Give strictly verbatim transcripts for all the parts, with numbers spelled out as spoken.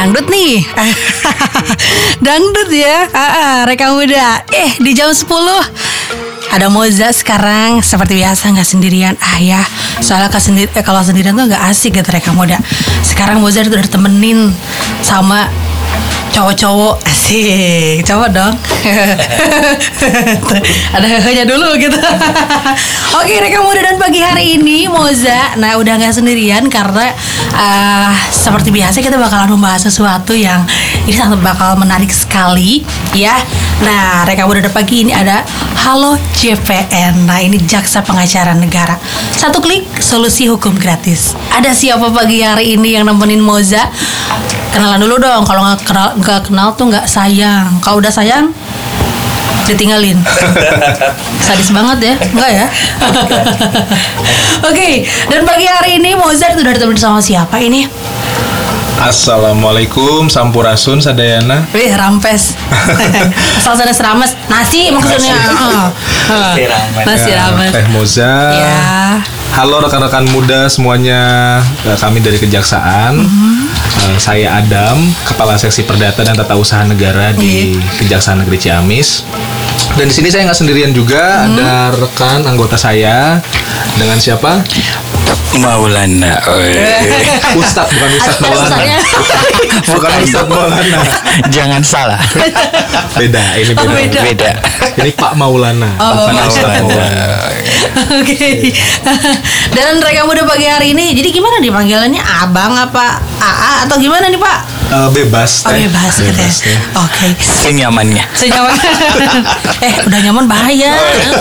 dangdut nih. Dangdut ya. Ah, ah, Reka Muda. Eh, di jam sepuluh ada Moza sekarang seperti biasa nggak sendirian. Ah ya, soalnya kesendir- eh, kalau sendirian tuh nggak asik gitu Reka Muda. Sekarang Moza udah ditemenin sama cowok-cowok. Asik, cowok dong. Ada hehenya dulu gitu. Oke, Reka Muda dan pagi hari ini Moza, nah udah nggak sendirian karena uh, seperti biasa kita bakalan membahas sesuatu yang ini sangat bakal menarik sekali ya. Nah, Reka Muda dan pagi ini ada Halo J P N. Nah, ini Jaksa Pengacara Negara. Satu klik solusi hukum gratis. Ada siapa pagi hari ini yang nemenin Moza? Kenalan dulu dong. Kalau nggak kenal, nggak kenal tuh nggak sayang. Kalau udah sayang, ditinggalin. Sadis banget ya, enggak ya? Oke, okay. Dan pagi hari ini Moza udah ditemenin sama siapa ini? Assalamualaikum, Sampurasun Sadayana. Wih, rampes. Asal sana serames. Nasi maksudnya. Nasi rames. Nasi rames. Teh Moza. Ya. Halo rekan-rekan muda semuanya. Kami dari Kejaksaan. Mm-hmm. uh, Saya Adam, Kepala Seksi Perdata dan Tata Usaha Negara di yeah. Kejaksaan Negeri Ciamis. Dan di sini saya nggak sendirian juga, hmm. ada rekan anggota saya dengan siapa? Maulana. Ustadz, bukan Ustadz Maulana. Bukan Ustadz Maulana. Jangan salah. Beda, ini beda. Oh, beda. Beda. Ini Pak Maulana. Oh, Pak Maulana. Oke. Okay. Dan Reka Muda pagi hari ini, jadi gimana nih panggilannya? Abang apa A A atau gimana nih Pak? Uh, bebas. Oh, bebas, gitu ya. Oke. Okay. Senyamannya. Senyaman. eh, udah nyaman bahaya.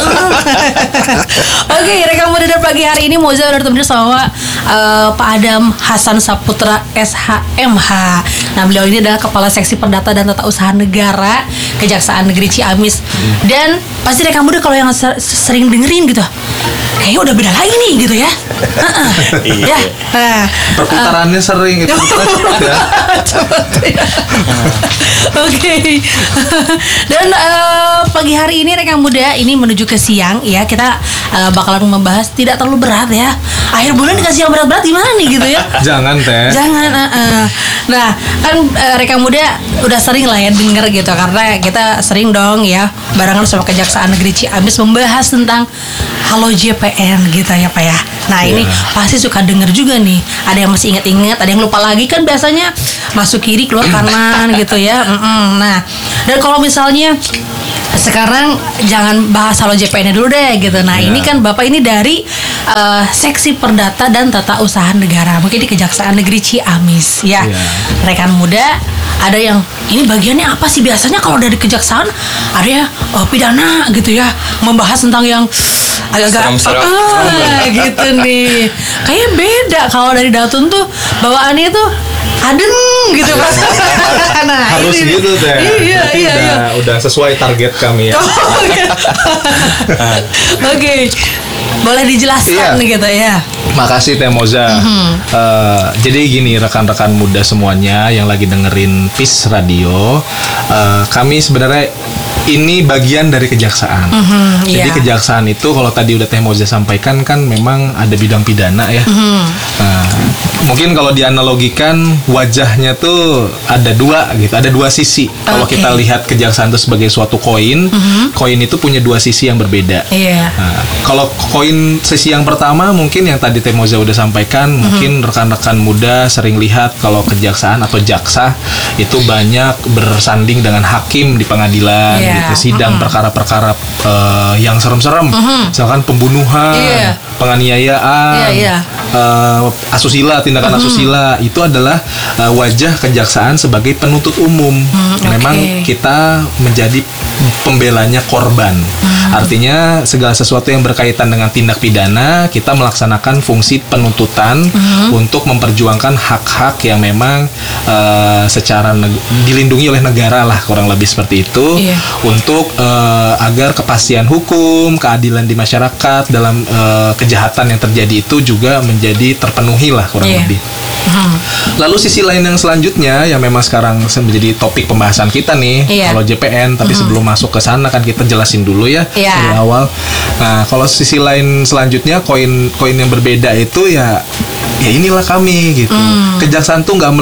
Oke, okay, Reka Muda dan pagi hari ini Moza udah bertemu sama uh, Pak Adam Hasan Saputra S H M H. Nah, beliau ini adalah Kepala Seksi Perdata dan Tata Usaha Negara Kejaksaan Negeri Ciamis. Hmm. Dan pasti Reka Muda kalau yang ser- sering dengerin gitu, kayaknya udah beda lagi nih gitu ya. Uh-uh. Iya. Ya. Nah, perputarannya uh, sering itu. Ya. Oke. Dan uh, pagi hari ini Reka Muda ini menuju ke siang ya, kita uh, bakalan membahas tidak terlalu berat ya. Akhir bulan dikasih yang berat-berat gimana nih gitu ya? Jangan teh. Jangan. Uh, uh. Nah, kan uh, Reka Muda udah sering lah ya denger gitu, karena kita sering dong ya barengan sama Kejaksaan Negeri Ciamis membahas tentang Halo J P N gitu ya Pak ya. Nah yeah. Ini pasti suka denger juga nih. Ada yang masih ingat-ingat, ada yang lupa lagi kan biasanya masuk kiri keluar kanan gitu ya. Mm-mm. Nah, dan kalau misalnya sekarang jangan bahas Halo J P N dulu deh gitu. Nah yeah. Ini kan Bapak ini dari uh, Seksi Perdata dan Tata Usaha Negara, mungkin di Kejaksaan Negeri Ciamis ya. Yeah. Rekan muda, ada yang ini bagiannya apa sih biasanya kalau dari kejaksaan? Ada ya oh, pidana gitu ya, membahas tentang yang agak-agak ah, gitu nih. Kayaknya beda kalau dari Datun tuh bawaannya tuh adem gitu Pak. Nah, harus ini, gitu teh. Iya, iya, udah, iya. udah sesuai target kami ya. Oh, iya. Oke. Okay. Boleh dijelaskan iya. Gitu ya. Makasih Teh Moza. Mm-hmm. uh, Jadi gini rekan-rekan muda semuanya yang lagi dengerin P I S Radio, uh, kami sebenarnya ini bagian dari kejaksaan. Mm-hmm, Jadi yeah. Kejaksaan itu kalau tadi udah Teh Moza sampaikan kan memang ada bidang pidana ya. Mm-hmm. Nah, mungkin kalau dianalogikan wajahnya tuh ada dua gitu, ada dua sisi. Okay. Kalau kita lihat kejaksaan itu sebagai suatu koin, mm-hmm. koin itu punya dua sisi yang berbeda. Yeah. Nah, kalau koin sisi yang pertama mungkin yang tadi Teh Moza udah sampaikan, mm-hmm. mungkin rekan-rekan muda sering lihat kalau kejaksaan atau jaksa itu banyak bersanding dengan hakim di pengadilan. Yeah. Gitu, sidang mm-hmm. perkara-perkara uh, yang serem-serem, mm-hmm. misalkan pembunuhan, yeah. penganiayaan, yeah, yeah. Uh, asusila, tindakan mm-hmm. asusila, itu adalah uh, wajah kejaksaan sebagai penuntut umum. Mm, Memang okay. kita menjadi pembelanya korban. Mm-hmm. Artinya segala sesuatu yang berkaitan dengan tindak pidana, kita melaksanakan fungsi penuntutan mm-hmm. untuk memperjuangkan hak-hak yang memang uh, secara neg- dilindungi oleh negara lah, kurang lebih seperti itu. Yeah. Untuk uh, agar kepastian hukum, keadilan di masyarakat dalam uh, kejahatan yang terjadi itu juga menjadi terpenuhi lah kurang yeah. lebih. Hmm. Lalu sisi lain yang selanjutnya yang memang sekarang menjadi topik pembahasan kita nih, yeah. kalau J P N. Tapi hmm. sebelum masuk ke sana kan kita jelasin dulu ya yeah. dari awal. Nah, kalau sisi lain selanjutnya koin koin yang berbeda itu ya. Ya inilah kami gitu. Mm. Kejaksaan tuh nggak melulu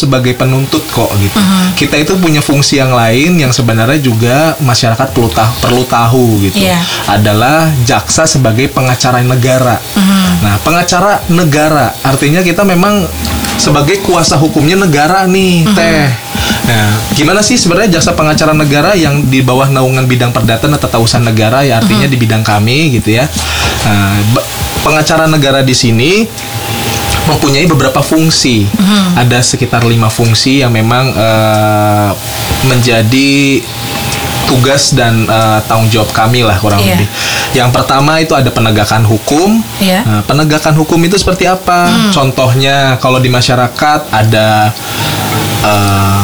sebagai penuntut kok gitu. Uh-huh. Kita itu punya fungsi yang lain yang sebenarnya juga masyarakat perlu tahu, perlu tahu gitu. Yeah. Adalah jaksa sebagai pengacara negara. Uh-huh. Nah, pengacara negara artinya kita memang sebagai kuasa hukumnya negara nih, uh-huh. Teh. Nah, gimana sih sebenarnya jaksa pengacara negara yang di bawah naungan bidang perdata dan tata usaha negara ya artinya uh-huh. di bidang kami gitu ya. Nah, pengacara negara di sini mempunyai beberapa fungsi. Uh-huh. Ada sekitar lima fungsi yang memang uh, menjadi tugas dan uh, tanggung jawab kami lah kurang yeah. lebih. Yang pertama itu ada penegakan hukum. Yeah. Nah, penegakan hukum itu seperti apa? Hmm. Contohnya kalau di masyarakat ada uh,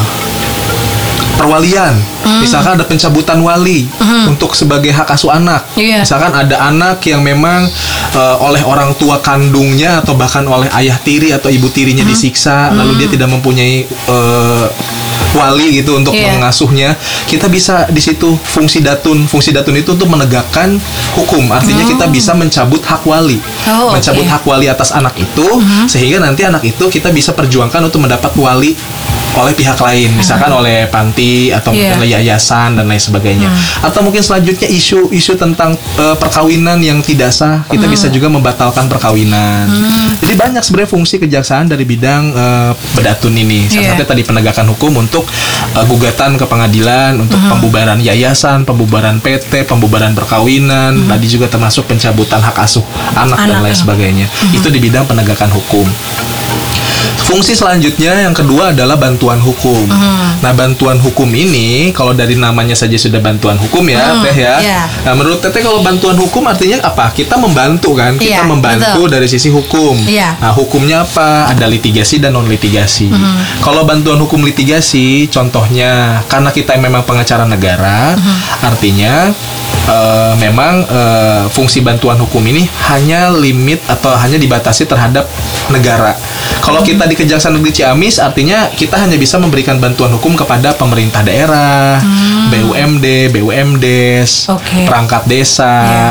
perwalian, mm. misalkan ada pencabutan wali mm. untuk sebagai hak asuh anak. Yeah. Misalkan ada anak yang memang uh, oleh orang tua kandungnya atau bahkan oleh ayah tiri atau ibu tirinya mm. disiksa, mm. lalu dia tidak mempunyai uh, wali gitu untuk yeah. mengasuhnya. Kita bisa di situ fungsi datun. Fungsi datun itu untuk menegakkan hukum. Artinya mm. kita bisa mencabut hak wali, oh, mencabut okay. hak wali atas anak itu, mm. sehingga nanti anak itu kita bisa perjuangkan untuk mendapat wali oleh pihak lain, misalkan uh-huh. oleh panti atau yeah. mungkin yayasan dan lain sebagainya. Uh. Atau mungkin selanjutnya isu-isu tentang uh, perkawinan yang tidak sah, kita uh. bisa juga membatalkan perkawinan. Uh. Jadi banyak sebenarnya fungsi kejaksaan dari bidang uh, bedatun ini. Salah yeah. satunya tadi penegakan hukum untuk uh, gugatan ke pengadilan, untuk uh-huh. pembubaran yayasan, pembubaran P T, pembubaran perkawinan, uh-huh. tadi juga termasuk pencabutan hak asuh anak, anak dan lain sebagainya. Uh-huh. Itu di bidang penegakan hukum. Fungsi selanjutnya yang kedua adalah bantuan hukum. Uh-huh. Nah, bantuan hukum ini kalau dari namanya saja sudah bantuan hukum ya, uh-huh. Teh ya. Yeah. Nah, menurut Teteh kalau bantuan hukum artinya apa? Kita membantu kan? Kita yeah, membantu betul. Dari sisi hukum. Yeah. Nah, hukumnya apa? Ada litigasi dan non litigasi. Uh-huh. Kalau bantuan hukum litigasi, contohnya karena kita memang pengacara negara, uh-huh. artinya uh, memang uh, fungsi bantuan hukum ini hanya limit atau hanya dibatasi terhadap negara. Kalau kita di Kejaksaan Negeri Ciamis artinya kita hanya bisa memberikan bantuan hukum kepada pemerintah daerah, hmm. B U M D, B U M Des, okay. perangkat desa, yeah.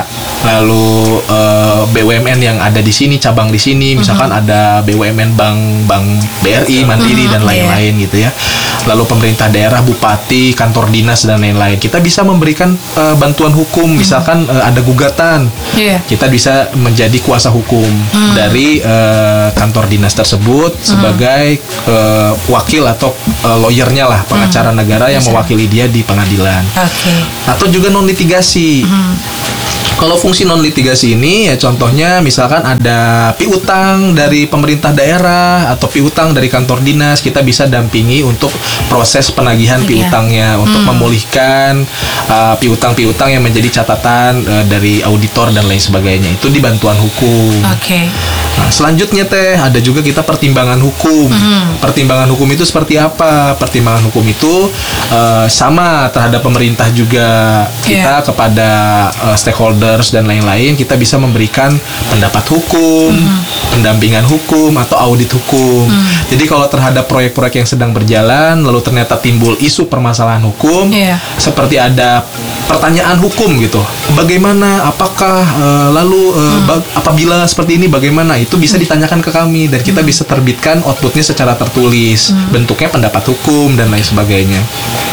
lalu uh, B U M N yang ada di sini, cabang di sini, misalkan uh-huh. ada B U M N Bank Bank B R I, Mandiri uh-huh. dan lain-lain yeah. gitu ya. Lalu pemerintah daerah, bupati, kantor dinas dan lain-lain. Kita bisa memberikan uh, bantuan hukum, uh-huh. misalkan uh, ada gugatan, yeah. kita bisa menjadi kuasa hukum uh-huh. dari uh, kantor dinas tersebut uh-huh. sebagai uh, wakil atau uh, lawyernya lah, pengacara uh-huh. negara yang bisa mewakili dia di pengadilan. Okay. Atau juga non litigasi. Uh-huh. Kalau fungsi non litigasi ini ya contohnya misalkan ada piutang dari pemerintah daerah atau piutang dari kantor dinas, kita bisa dampingi untuk proses penagihan yeah. piutangnya untuk hmm. memulihkan uh, piutang-piutang yang menjadi catatan uh, dari auditor dan lain sebagainya. Itu di bantuan hukum. Oke. Okay. Nah, selanjutnya Teh ada juga kita pertimbangan hukum. Hmm. Pertimbangan hukum itu seperti apa? Pertimbangan hukum itu uh, sama terhadap pemerintah juga. Kita yeah. kepada uh, stakeholder dan lain-lain, kita bisa memberikan pendapat hukum, mm-hmm. pendampingan hukum atau audit hukum. Mm. Jadi kalau terhadap proyek-proyek yang sedang berjalan lalu ternyata timbul isu permasalahan hukum, yeah. seperti ada pertanyaan hukum gitu, bagaimana, apakah uh, lalu uh, mm. bag- apabila seperti ini bagaimana, itu bisa ditanyakan ke kami dan kita mm. bisa terbitkan outputnya secara tertulis, mm. bentuknya pendapat hukum dan lain sebagainya.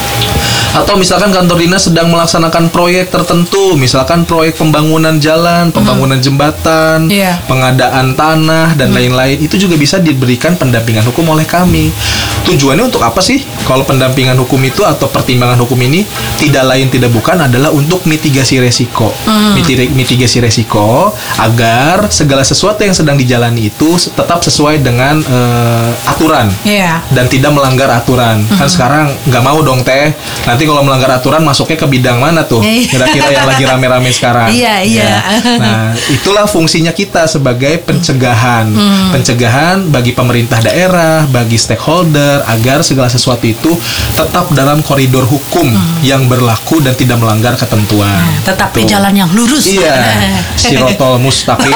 Atau misalkan kantor dinas sedang melaksanakan proyek tertentu, misalkan proyek pembangunan jalan, pembangunan mm. jembatan, yeah. pengadaan tanah dan mm. lain-lain, itu juga bisa diberikan pendampingan hukum oleh kami. Tujuannya untuk apa sih? Kalau pendampingan hukum itu atau pertimbangan hukum ini tidak lain tidak bukan adalah untuk mitigasi resiko, mm. Mitig- mitigasi resiko agar segala sesuatu yang sedang dijalani itu tetap sesuai dengan uh, aturan yeah. dan tidak melanggar aturan. Mm. Kan sekarang nggak mau dong Teh. Nanti kalau melanggar aturan masuknya ke bidang mana tuh? Kira-kira yang lagi rame-rame sekarang. Iya, iya. Ya. Nah, itulah fungsinya kita sebagai pencegahan. Hmm. Pencegahan bagi pemerintah daerah, bagi stakeholder agar segala sesuatu itu tetap dalam koridor hukum hmm. yang berlaku dan tidak melanggar ketentuan. Nah, tetap tuh. Di jalan yang lurus. Iya. Sirotol mustaqim.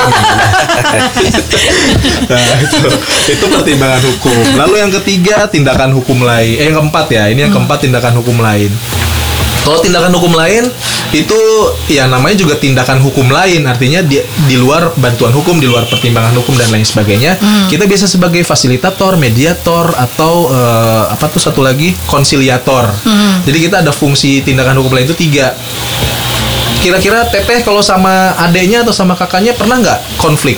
Nah, itu, itu pertimbangan hukum. Lalu yang ketiga tindakan hukum lain. Eh yang keempat ya, ini yang keempat tindakan hukum lain. Kalau tindakan hukum lain itu ya namanya juga tindakan hukum lain, artinya di, di luar bantuan hukum, di luar pertimbangan hukum dan lain sebagainya. Hmm. Kita bisa sebagai fasilitator, mediator atau uh, apa tuh satu lagi konsiliator. Hmm. Jadi kita ada fungsi tindakan hukum lain itu tiga. Kira-kira Teteh kalau sama adeknya atau sama kakaknya pernah nggak konflik?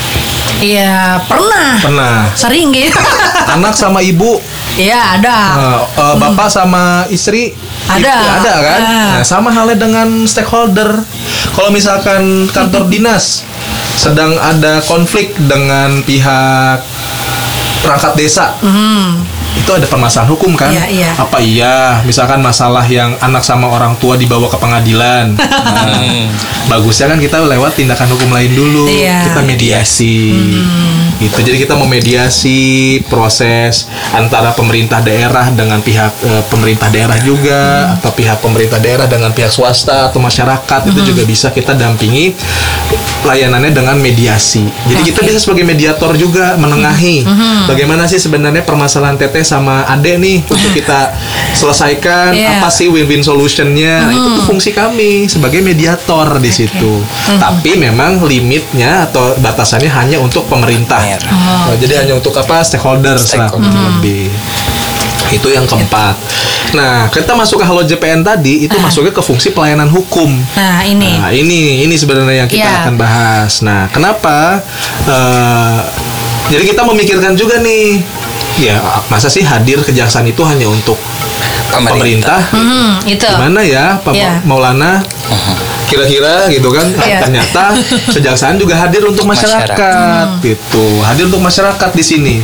Iya pernah. Pernah. Sering gitu. Anak sama ibu. Iya ada. Uh, uh, bapak hmm. sama istri. Ada. Itu ada kan? Ah. Nah, sama halnya dengan stakeholder. Kalau misalkan kantor dinas sedang ada konflik dengan pihak perangkat desa. Hmm. Itu ada permasalahan hukum kan? Iya, iya. Apa iya, misalkan masalah yang anak sama orang tua dibawa ke pengadilan. Nah, bagusnya kan kita lewat tindakan hukum lain dulu. Iya. Kita mediasi. Hmm. Gitu. Jadi kita memediasi proses antara pemerintah daerah dengan pihak e, pemerintah daerah juga, hmm. atau pihak pemerintah daerah dengan pihak swasta atau masyarakat. Hmm. Itu juga bisa kita dampingi layanannya dengan mediasi. Jadi okay. kita bisa sebagai mediator juga menengahi. Hmm. Bagaimana sih sebenarnya permasalahan Teteh sama Ade nih untuk kita selesaikan, yeah. apa sih win-win solutionnya. Hmm. Itu tuh fungsi kami sebagai mediator di okay. situ. Hmm. Tapi memang limitnya atau batasannya hanya untuk pemerintah. Oh, nah, jadi hanya untuk apa stakeholder, stakeholder. Hmm. lebih. Itu yang keempat. Nah, kita masuk ke Halo J P N tadi itu uh. masuknya ke fungsi pelayanan hukum. Nah, ini. Nah, ini ini sebenarnya yang kita yeah. akan bahas. Nah, kenapa? Uh, jadi kita memikirkan juga nih. Ya, masa sih hadir kejaksaan itu hanya untuk pemerintah? pemerintah? Hmm, itu. Gimana ya, Pak yeah. Maulana? Kira-kira gitu kan, yeah. ternyata kejaksaan juga hadir untuk masyarakat, masyarakat. Hmm. gitu. Hadir untuk masyarakat di sini.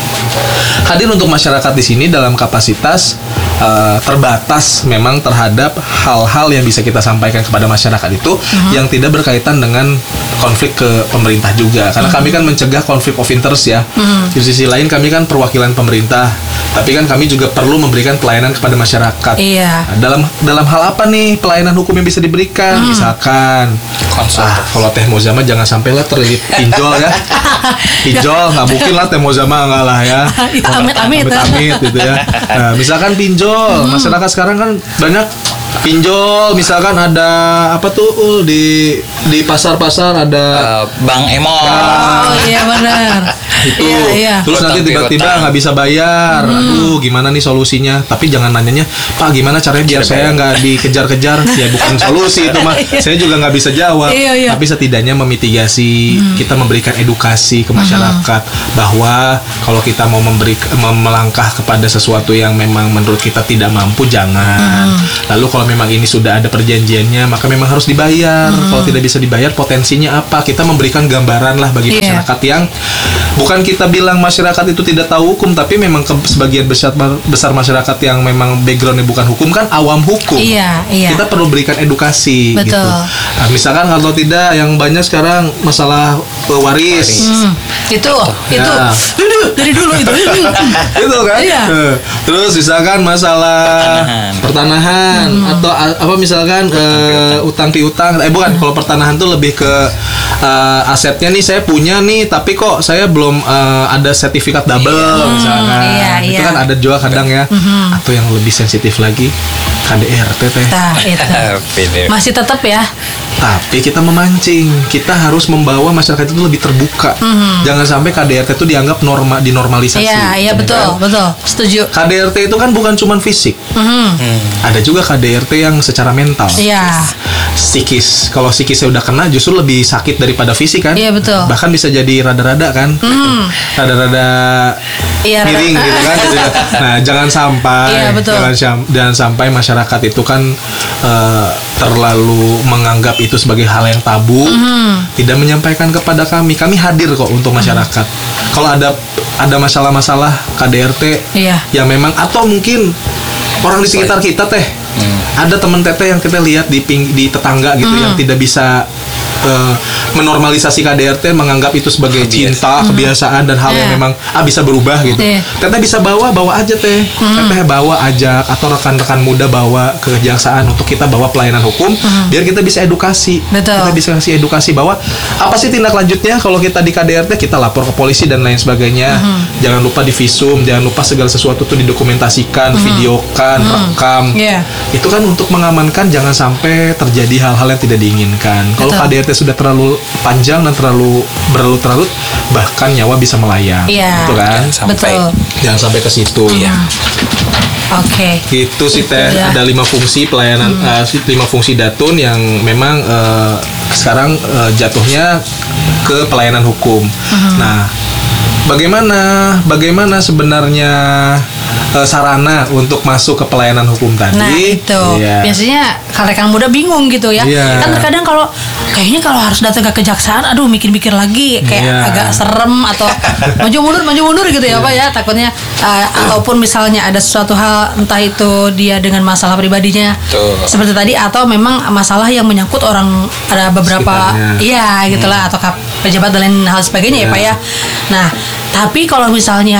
Hadir untuk masyarakat di sini dalam kapasitas uh, terbatas memang terhadap hal-hal yang bisa kita sampaikan kepada masyarakat itu uh-huh. yang tidak berkaitan dengan konflik ke pemerintah juga. Karena uh-huh. kami kan mencegah konflik of interest ya. Uh-huh. Di sisi lain kami kan perwakilan pemerintah, tapi kan kami juga perlu memberikan pelayanan kepada masyarakat. Iya. Nah, dalam dalam hal apa nih pelayanan hukum yang bisa diberikan? Uh-huh. Misalkan, ah, kalau Teh Mozama jangan sampai lah terlilit pinjol ya. Pinjol nggak mungkin lah Teh Mozama nggak lah ya. Amit-amit. Amit-amit gitu ya. Nah, misalkan pinjol, hmm. masyarakat sekarang kan banyak pinjol, misalkan ada apa tuh uh, di di pasar-pasar ada uh, Bang Emo. Oh iya benar. Itu. Iya, iya. Terus nanti tiba-tiba nggak bisa bayar. Hmm. Aduh, gimana nih solusinya? Tapi jangan nanyanya, Pak, gimana caranya biar saya nggak dikejar-kejar? Ya bukan solusi itu mah. Saya juga nggak bisa jawab. Iya, iya. Tapi setidaknya memitigasi, hmm. kita memberikan edukasi ke masyarakat hmm. bahwa kalau kita mau memberi melangkah kepada sesuatu yang memang menurut kita tidak mampu, jangan. Hmm. Lalu kalau memang ini sudah ada perjanjiannya, maka memang harus dibayar. Hmm. Kalau tidak bisa dibayar, potensinya apa? Kita memberikan gambaran lah bagi yeah. masyarakat yang bukan kita bilang masyarakat itu tidak tahu hukum, tapi memang ke, sebagian besar besar masyarakat yang memang backgroundnya bukan hukum kan awam hukum. Iya, iya. Kita perlu berikan edukasi. Betul. Gitu. Nah, misalkan kalau tidak, yang banyak sekarang masalah uh, waris. Hmm. Itu, ya. itu. Dari dulu itu. Itu kan. Iya. Terus misalkan masalah pertanahan, pertanahan hmm. atau apa misalkan uh, utang piutang. Eh bukan, kalau pertanahan tuh lebih ke uh, asetnya nih saya punya nih, tapi kok saya belum uh, ada sertifikat double hmm, misalkan. Iya, itu iya. kan ada juga kadang ya. Hmm. Atau yang lebih sensitif lagi K D R T teh. Nah, itu. Masih tetap ya. Tapi kita memancing, kita harus membawa masyarakat itu lebih terbuka. Mm-hmm. Jangan sampai K D R T itu dianggap norma dinormalisasi. Iya, iya betul, kan? betul, setuju. K D R T itu kan bukan cuma fisik, mm-hmm. mm. ada juga K D R T yang secara mental. Iya. Psikis, kalau psikisnya udah kena justru lebih sakit daripada fisik kan? Iya betul. Bahkan bisa jadi rada-rada kan, mm. rada-rada iya, miring gitu kan. Nah, jangan sampai, iya, betul. jangan, jangan sampai masyarakat itu kan uh, terlalu menganggap itu sebagai hal yang tabu, mm-hmm. tidak menyampaikan kepada kami. Kami hadir kok untuk masyarakat. Mm-hmm. Kalau ada ada masalah-masalah K D R T iya. yang memang atau mungkin orang di sekitar kita teh, mm. ada teman teteh yang kita lihat di ping, di tetangga gitu mm. yang tidak bisa uh, menormalisasi K D R T, menganggap itu sebagai cinta, hmm. kebiasaan dan hal yeah. yang memang ah bisa berubah gitu. Yeah. Teteh bisa bawa bawa aja teh. Hmm. Teteh bawa ajak atau rekan-rekan muda bawa ke kejaksaan untuk kita bawa pelayanan hukum hmm. biar kita bisa edukasi. Betul. Kita bisa kasih edukasi bahwa apa sih tindak lanjutnya kalau kita di K D R T, kita lapor ke polisi dan lain sebagainya. Hmm. Jangan lupa divisum, jangan lupa segala sesuatu itu didokumentasikan, hmm. videokan, hmm. rekam. Yeah. Itu kan untuk mengamankan jangan sampai terjadi hal-hal yang tidak diinginkan. Kalau K D R T sudah terlalu panjang dan terlalu berlarut-larut, bahkan nyawa bisa melayang. Yeah. Betul kan? Jangan sampai, Betul. Jangan sampai ke situ. Hmm. Ya. Oke. Okay. Itu sih teh ya. Ada lima fungsi pelayanan, hmm. uh, lima fungsi Datun yang memang uh, sekarang uh, jatuhnya ke pelayanan hukum. Hmm. Nah, bagaimana bagaimana sebenarnya uh, sarana untuk masuk ke pelayanan hukum tadi? Nah itu yeah. biasanya rekan muda bingung gitu ya. Yeah. Kan terkadang kalau kayaknya kalau harus datang ke kejaksaan, aduh mikir-mikir lagi kayak yeah. agak serem atau maju mundur maju mundur gitu ya yeah. Pak ya, takutnya uh, ataupun misalnya ada sesuatu hal entah itu dia dengan masalah pribadinya Tuh. seperti tadi atau memang masalah yang menyangkut orang, ada beberapa iya gitulah hmm. atau pejabat dan lain hal sebagainya yeah. ya Pak ya. Nah tapi kalau misalnya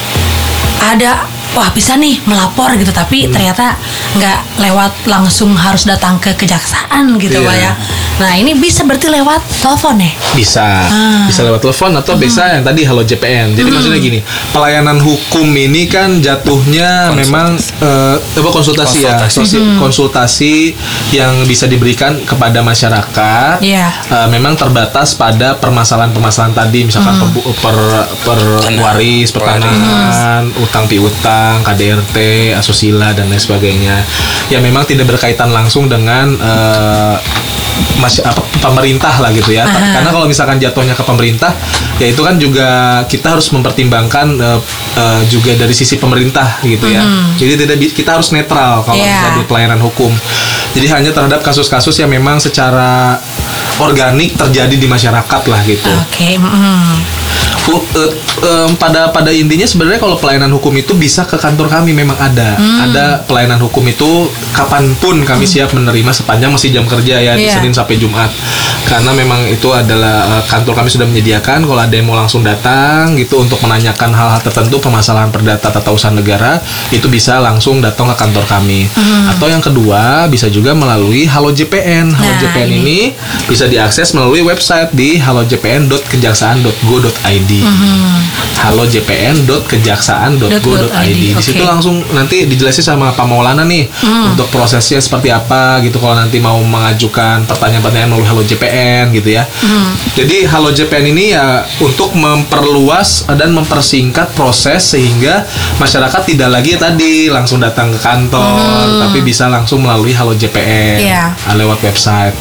ada wah bisa nih melapor gitu tapi hmm. ternyata nggak lewat langsung harus datang ke kejaksaan gitu yeah. Pak ya. Nah ini bisa berarti lewat telepon ya? Bisa, ah. bisa lewat telepon atau hmm. bisa yang tadi Halo J P N. Jadi hmm. maksudnya gini, pelayanan hukum ini kan jatuhnya konsultasi. memang uh, apa konsultasi, konsultasi ya, hmm. konsultasi yang bisa diberikan kepada masyarakat. Yeah. Uh, memang terbatas pada permasalahan-permasalahan tadi, misalkan hmm. per, per, per waris, pertanahan, hmm. utang piutang, K D R T, asusila dan lain sebagainya. Ya memang tidak berkaitan langsung dengan uh, Mas, apa, pemerintah lah gitu ya. Aha. Karena kalau misalkan jatuhnya ke pemerintah, ya itu kan juga kita harus mempertimbangkan uh, uh, juga dari sisi pemerintah gitu ya. Hmm. Jadi tidak kita harus netral kalau yeah. misalnya di pelayanan hukum. Jadi hanya terhadap kasus-kasus yang memang secara organik terjadi di masyarakat lah gitu. Oke. Okay. Mm. Uh, uh, uh, pada pada intinya sebenarnya kalau pelayanan hukum itu bisa ke kantor kami, memang ada hmm. ada pelayanan hukum itu kapanpun kami hmm. siap menerima sepanjang masih jam kerja ya yeah. di Senin sampai Jumat, karena memang itu adalah uh, kantor kami sudah menyediakan kalau ada yang mau langsung datang gitu untuk menanyakan hal-hal tertentu, permasalahan perdata tata usaha negara, itu bisa langsung datang ke kantor kami. hmm. Atau yang kedua bisa juga melalui Halo J P N. Halo nah, J P N ini. ini bisa diakses melalui website di halo j p n dot kejaksaan dot go dot i d. Mm-hmm. halo j p n dot kejaksaan dot go dot i d. Di okay. situ langsung nanti dijelasin sama Pak Maulana nih mm. untuk prosesnya seperti apa gitu kalau nanti mau mengajukan pertanyaan-pertanyaan melalui Halo J P N gitu ya. Mm. Jadi Halo J P N ini ya untuk memperluas dan mempersingkat proses sehingga masyarakat tidak lagi tadi langsung datang ke kantor, mm. tapi bisa langsung melalui Halo J P N yeah. lewat website.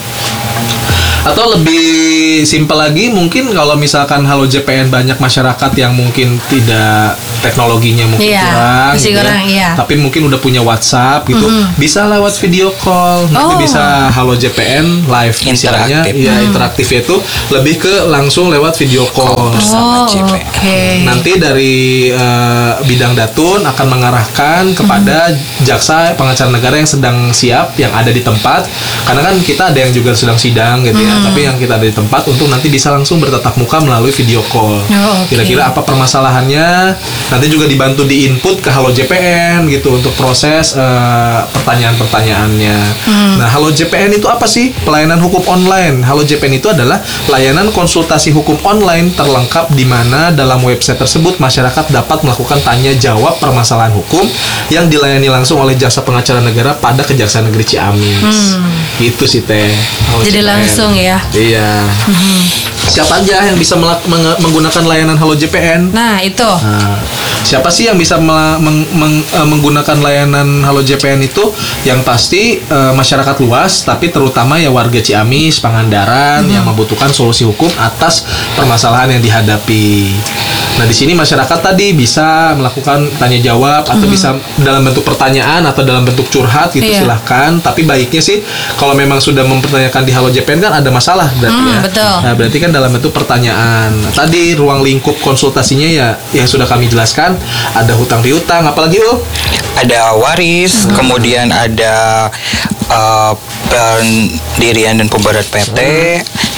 Atau lebih simpel lagi mungkin kalau misalkan Halo J P N banyak masyarakat yang mungkin tidak teknologinya mungkin iya, kurang, gitu kurang ya. Iya. Tapi mungkin udah punya WhatsApp gitu, mm-hmm. bisa lewat video call, nanti oh. bisa Halo J P N live misalnya, ya hmm. interaktifnya itu lebih ke langsung lewat video call oh, bersama J P N. Okay. Nanti dari uh, bidang Datun akan mengarahkan kepada mm-hmm. jaksa pengacara negara yang sedang siap, yang ada di tempat, karena kan kita ada yang juga sedang sidang gitu ya. Hmm. Tapi yang kita ada di tempat untuk nanti bisa langsung bertatap muka melalui video call. Oh, okay. Kira-kira apa permasalahannya? Nanti juga dibantu di input ke Halo J P N gitu untuk proses uh, pertanyaan-pertanyaannya. Hmm. Nah, Halo J P N itu apa sih? Pelayanan hukum online. Halo J P N itu adalah layanan konsultasi hukum online terlengkap di mana dalam website tersebut masyarakat dapat melakukan tanya jawab permasalahan hukum yang dilayani langsung oleh jasa pengacara negara pada Kejaksaan Negeri Ciamis. Hmm. Gitu sih teh. Halo Jadi J P N. Langsung ya. Iya. Mm-hmm. Siapa aja yang bisa melak- meng- menggunakan layanan Halo J P N? Nah, itu. Nah, siapa sih yang bisa mel- meng- meng- uh, menggunakan layanan Halo J P N itu? Yang pasti uh, masyarakat luas, tapi terutama ya warga Ciamis, Pangandaran mm-hmm. yang membutuhkan solusi hukum atas permasalahan yang dihadapi. Nah, di sini masyarakat tadi bisa melakukan tanya jawab atau mm-hmm. bisa dalam bentuk pertanyaan atau dalam bentuk curhat gitu, yeah. silahkan. Tapi baiknya sih kalau memang sudah mempertanyakan di Halo J P N kan ada masalah berarti mm, ya. Betul. Nah, berarti kan dalam bentuk pertanyaan. Tadi ruang lingkup konsultasinya ya yang sudah kami jelaskan, ada hutang piutang, apalagi oh? Ada waris, hmm. kemudian ada uh, pendirian dan pembubaran P T. Hmm.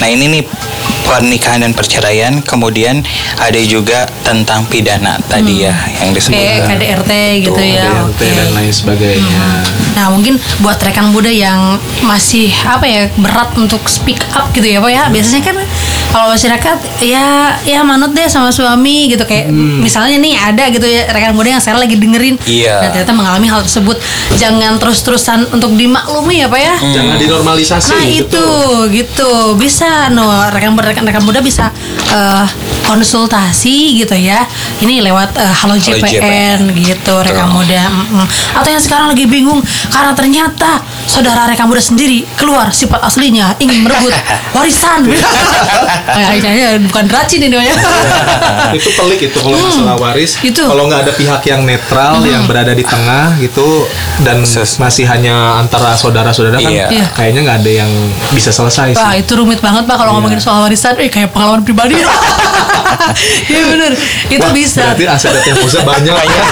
Nah ini nih pernikahan dan perceraian, kemudian ada juga tentang pidana tadi ya yang Kayak disebutkan. K D R T gitu Tuh, ya. K D R T Oke. dan lain sebagainya. Nah mungkin buat rekan muda yang masih apa ya berat untuk speak up gitu ya Pak ya. Biasanya kan kalau masyarakat ya ya manut deh sama suami gitu kayak misalnya nih ada gitu ya rekan muda yang sekarang lagi dengerin Iya. dan ternyata mengalami hal tersebut, jangan terus-terusan untuk dimaklumi ya Pak ya. Jangan dinormalisasi Nah gitu. itu gitu bisa no rekan rekan rekan muda bisa eh, konsultasi gitu ya. Ini lewat eh, Halo J P N gitu rekan muda. Mm-mm. Atau yang sekarang lagi bingung karena ternyata saudara rekan muda sendiri keluar sifat aslinya ingin merebut warisan. Kayaknya bukan racin ini ya. Itu pelik itu kalau masalah waris. Itu. Kalau nggak ada pihak yang netral yang berada di tengah gitu dan Ses- masih hanya antara saudara-saudara kan, Iya. Iya. kayaknya nggak ada yang bisa selesai Wah sih. itu rumit banget Pak kalau ngomongin soal warisan. Eh kayak pengalaman pribadi. Iya bener. Itu Wah, bisa. Berarti aset yang punya banyak ya.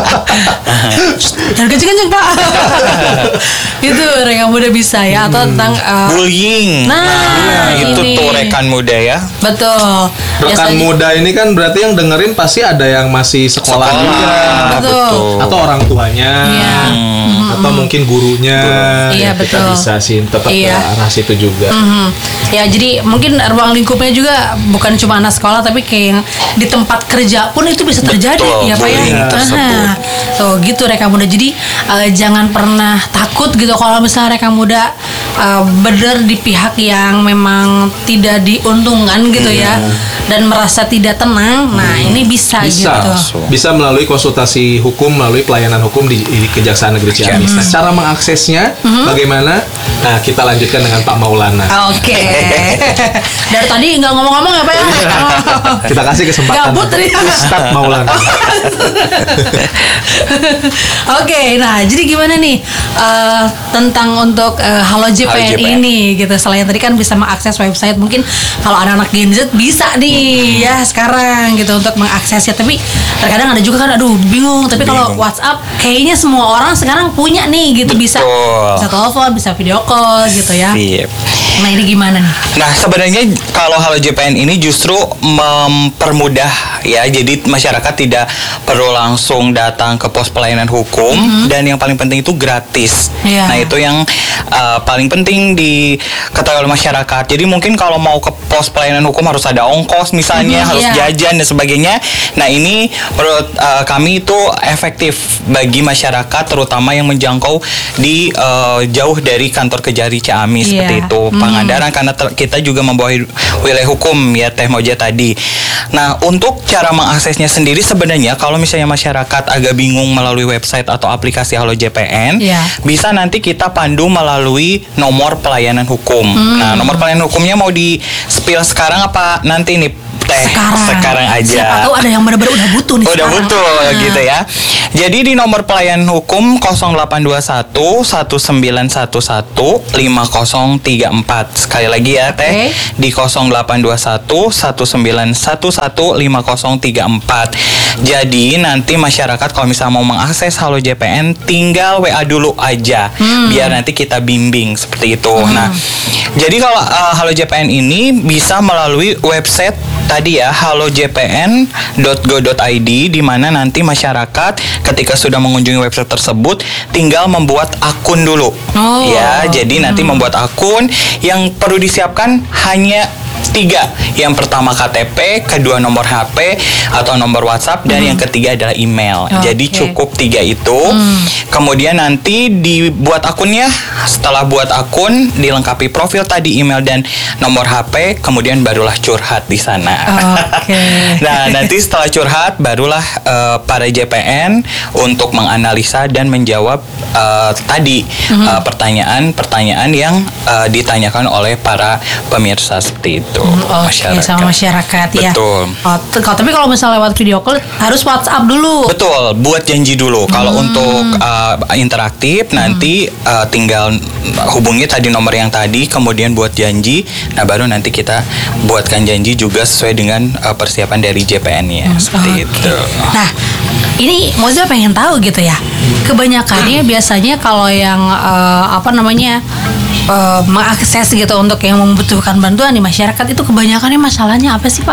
Dan kenceng-kenceng Pak. Itu rekan muda bisa ya. Atau tentang eh, Bullying. Nah, itu ini. tuh rekan muda ya. betul. Rekan Biasanya- muda ini kan berarti yang dengerin pasti ada yang masih sekolah, Sekolah, juga. betul. Atau orang tuanya. Iya. Atau mungkin gurunya. Iya, Ya, kita betul. bisa sih tetap Iya. ke arah situ juga. Mhm. Ya jadi mungkin ruang lingkupnya juga bukan cuma anak sekolah tapi kayak yang di tempat kerja pun itu bisa terjadi Betul, ya Pak ya. bullying tersebut. Nah, tuh gitu rekan muda. Jadi eh, jangan pernah takut gitu kalau misalnya rekan muda eh, benar di pihak yang memang tidak diuntungkan gitu ya dan merasa tidak tenang. Nah ini bisa, Bisa, gitu. bisa melalui konsultasi hukum, melalui pelayanan hukum di, di Kejaksaan Negeri Ciamis. Nah, cara mengaksesnya bagaimana? Nah, kita lanjutkan dengan Pak Maulana. Oke. Dari tadi nggak ngomong-ngomong ya Pak ya. Kita kasih kesempatan. Gabut tadi. Ustadz Maulana. Oke, nah jadi gimana nih eh, tentang untuk eh, Halo J P N Halo J P N. ini gitu. Selain tadi kan bisa mengakses website, mungkin kalau anak-anak Gen Z bisa nih ya sekarang gitu untuk mengaksesnya. Tapi terkadang ada juga kan, aduh bingung. Tapi kalau Bingung. WhatsApp kayaknya semua orang sekarang punya nih gitu, bisa Betul. bisa telepon, bisa video call gitu ya. Sip. Nah ini gimana nih? Nah sebenarnya kalau Halo J P N ini justru mempermudah ya, jadi masyarakat tidak perlu langsung datang ke pos pelayanan hukum dan yang paling penting itu gratis. Iya. Nah itu yang uh, paling penting diketahui oleh masyarakat. Jadi mungkin kalau mau ke pos pelayanan hukum harus ada ongkos misalnya, Mhm, harus iya. jajan dan sebagainya. Nah ini menurut uh, kami itu efektif bagi masyarakat terutama yang menjangkau di uh, jauh dari kantor Kejari Ciamis Iya. seperti itu. Pangandaran karena ter- kita juga membawa wilayah hukum ya Teh Moja tadi. Nah, untuk cara mengaksesnya sendiri sebenarnya kalau misalnya masyarakat agak bingung melalui website atau aplikasi Halo J P N, Iya. bisa nanti kita pandu melalui nomor pelayanan hukum. Nah, nomor pelayanan hukumnya mau di spill sekarang apa nanti nih Teh? Sekarang. Sekarang aja. Siapa tahu ada yang benar-benar udah butuh nih. Udah sekarang. betul Nah. gitu ya. Jadi di nomor pelayanan hukum nol delapan dua satu satu sembilan satu satu lima nol tiga empat. Sekali lagi ya Teh. Oke. Di nol delapan dua satu satu sembilan satu satu lima nol tiga empat. Jadi nanti masyarakat kalau misalnya mau mengakses Halo J P N tinggal W A dulu aja. Biar nanti kita bimbing seperti itu. Nah, jadi kalau uh, Halo J P N ini bisa melalui website tadi ya halo j p n dot go dot i d di mana nanti masyarakat ketika sudah mengunjungi website tersebut tinggal membuat akun dulu. Oh. Ya, jadi nanti membuat akun yang perlu disiapkan hanya tiga. Yang pertama K T P, kedua nomor H P atau nomor WhatsApp dan yang ketiga adalah email. Oke. Jadi cukup tiga itu. Kemudian nanti dibuat akunnya. Setelah buat akun, dilengkapi profil tadi, email dan nomor H P, kemudian barulah curhat di sana. Oke. Nah, nanti setelah curhat barulah eh, para J P N untuk menganalisa dan menjawab eh, tadi eh, pertanyaan-pertanyaan yang eh, ditanyakan oleh para pemirsa seperti itu. Oke, sama masyarakat ya. Betul. Oh, t- kalau- tapi kalau misalnya lewat video call harus WhatsApp dulu. Betul, buat janji dulu. Kalau untuk uh, interaktif nanti uh, tinggal hubungi tadi nomor yang tadi, kemudian buat janji. Nah, baru nanti kita buatkan janji juga sesuai dengan uh, persiapan dari J P N-nya seperti Oke. itu. Nah, ini Moza pengen tahu gitu ya. Kebanyakannya biasanya kalau yang eh, apa namanya uh, mengakses gitu untuk yang membutuhkan bantuan di masyarakat itu kebanyakannya masalahnya apa sih Pak?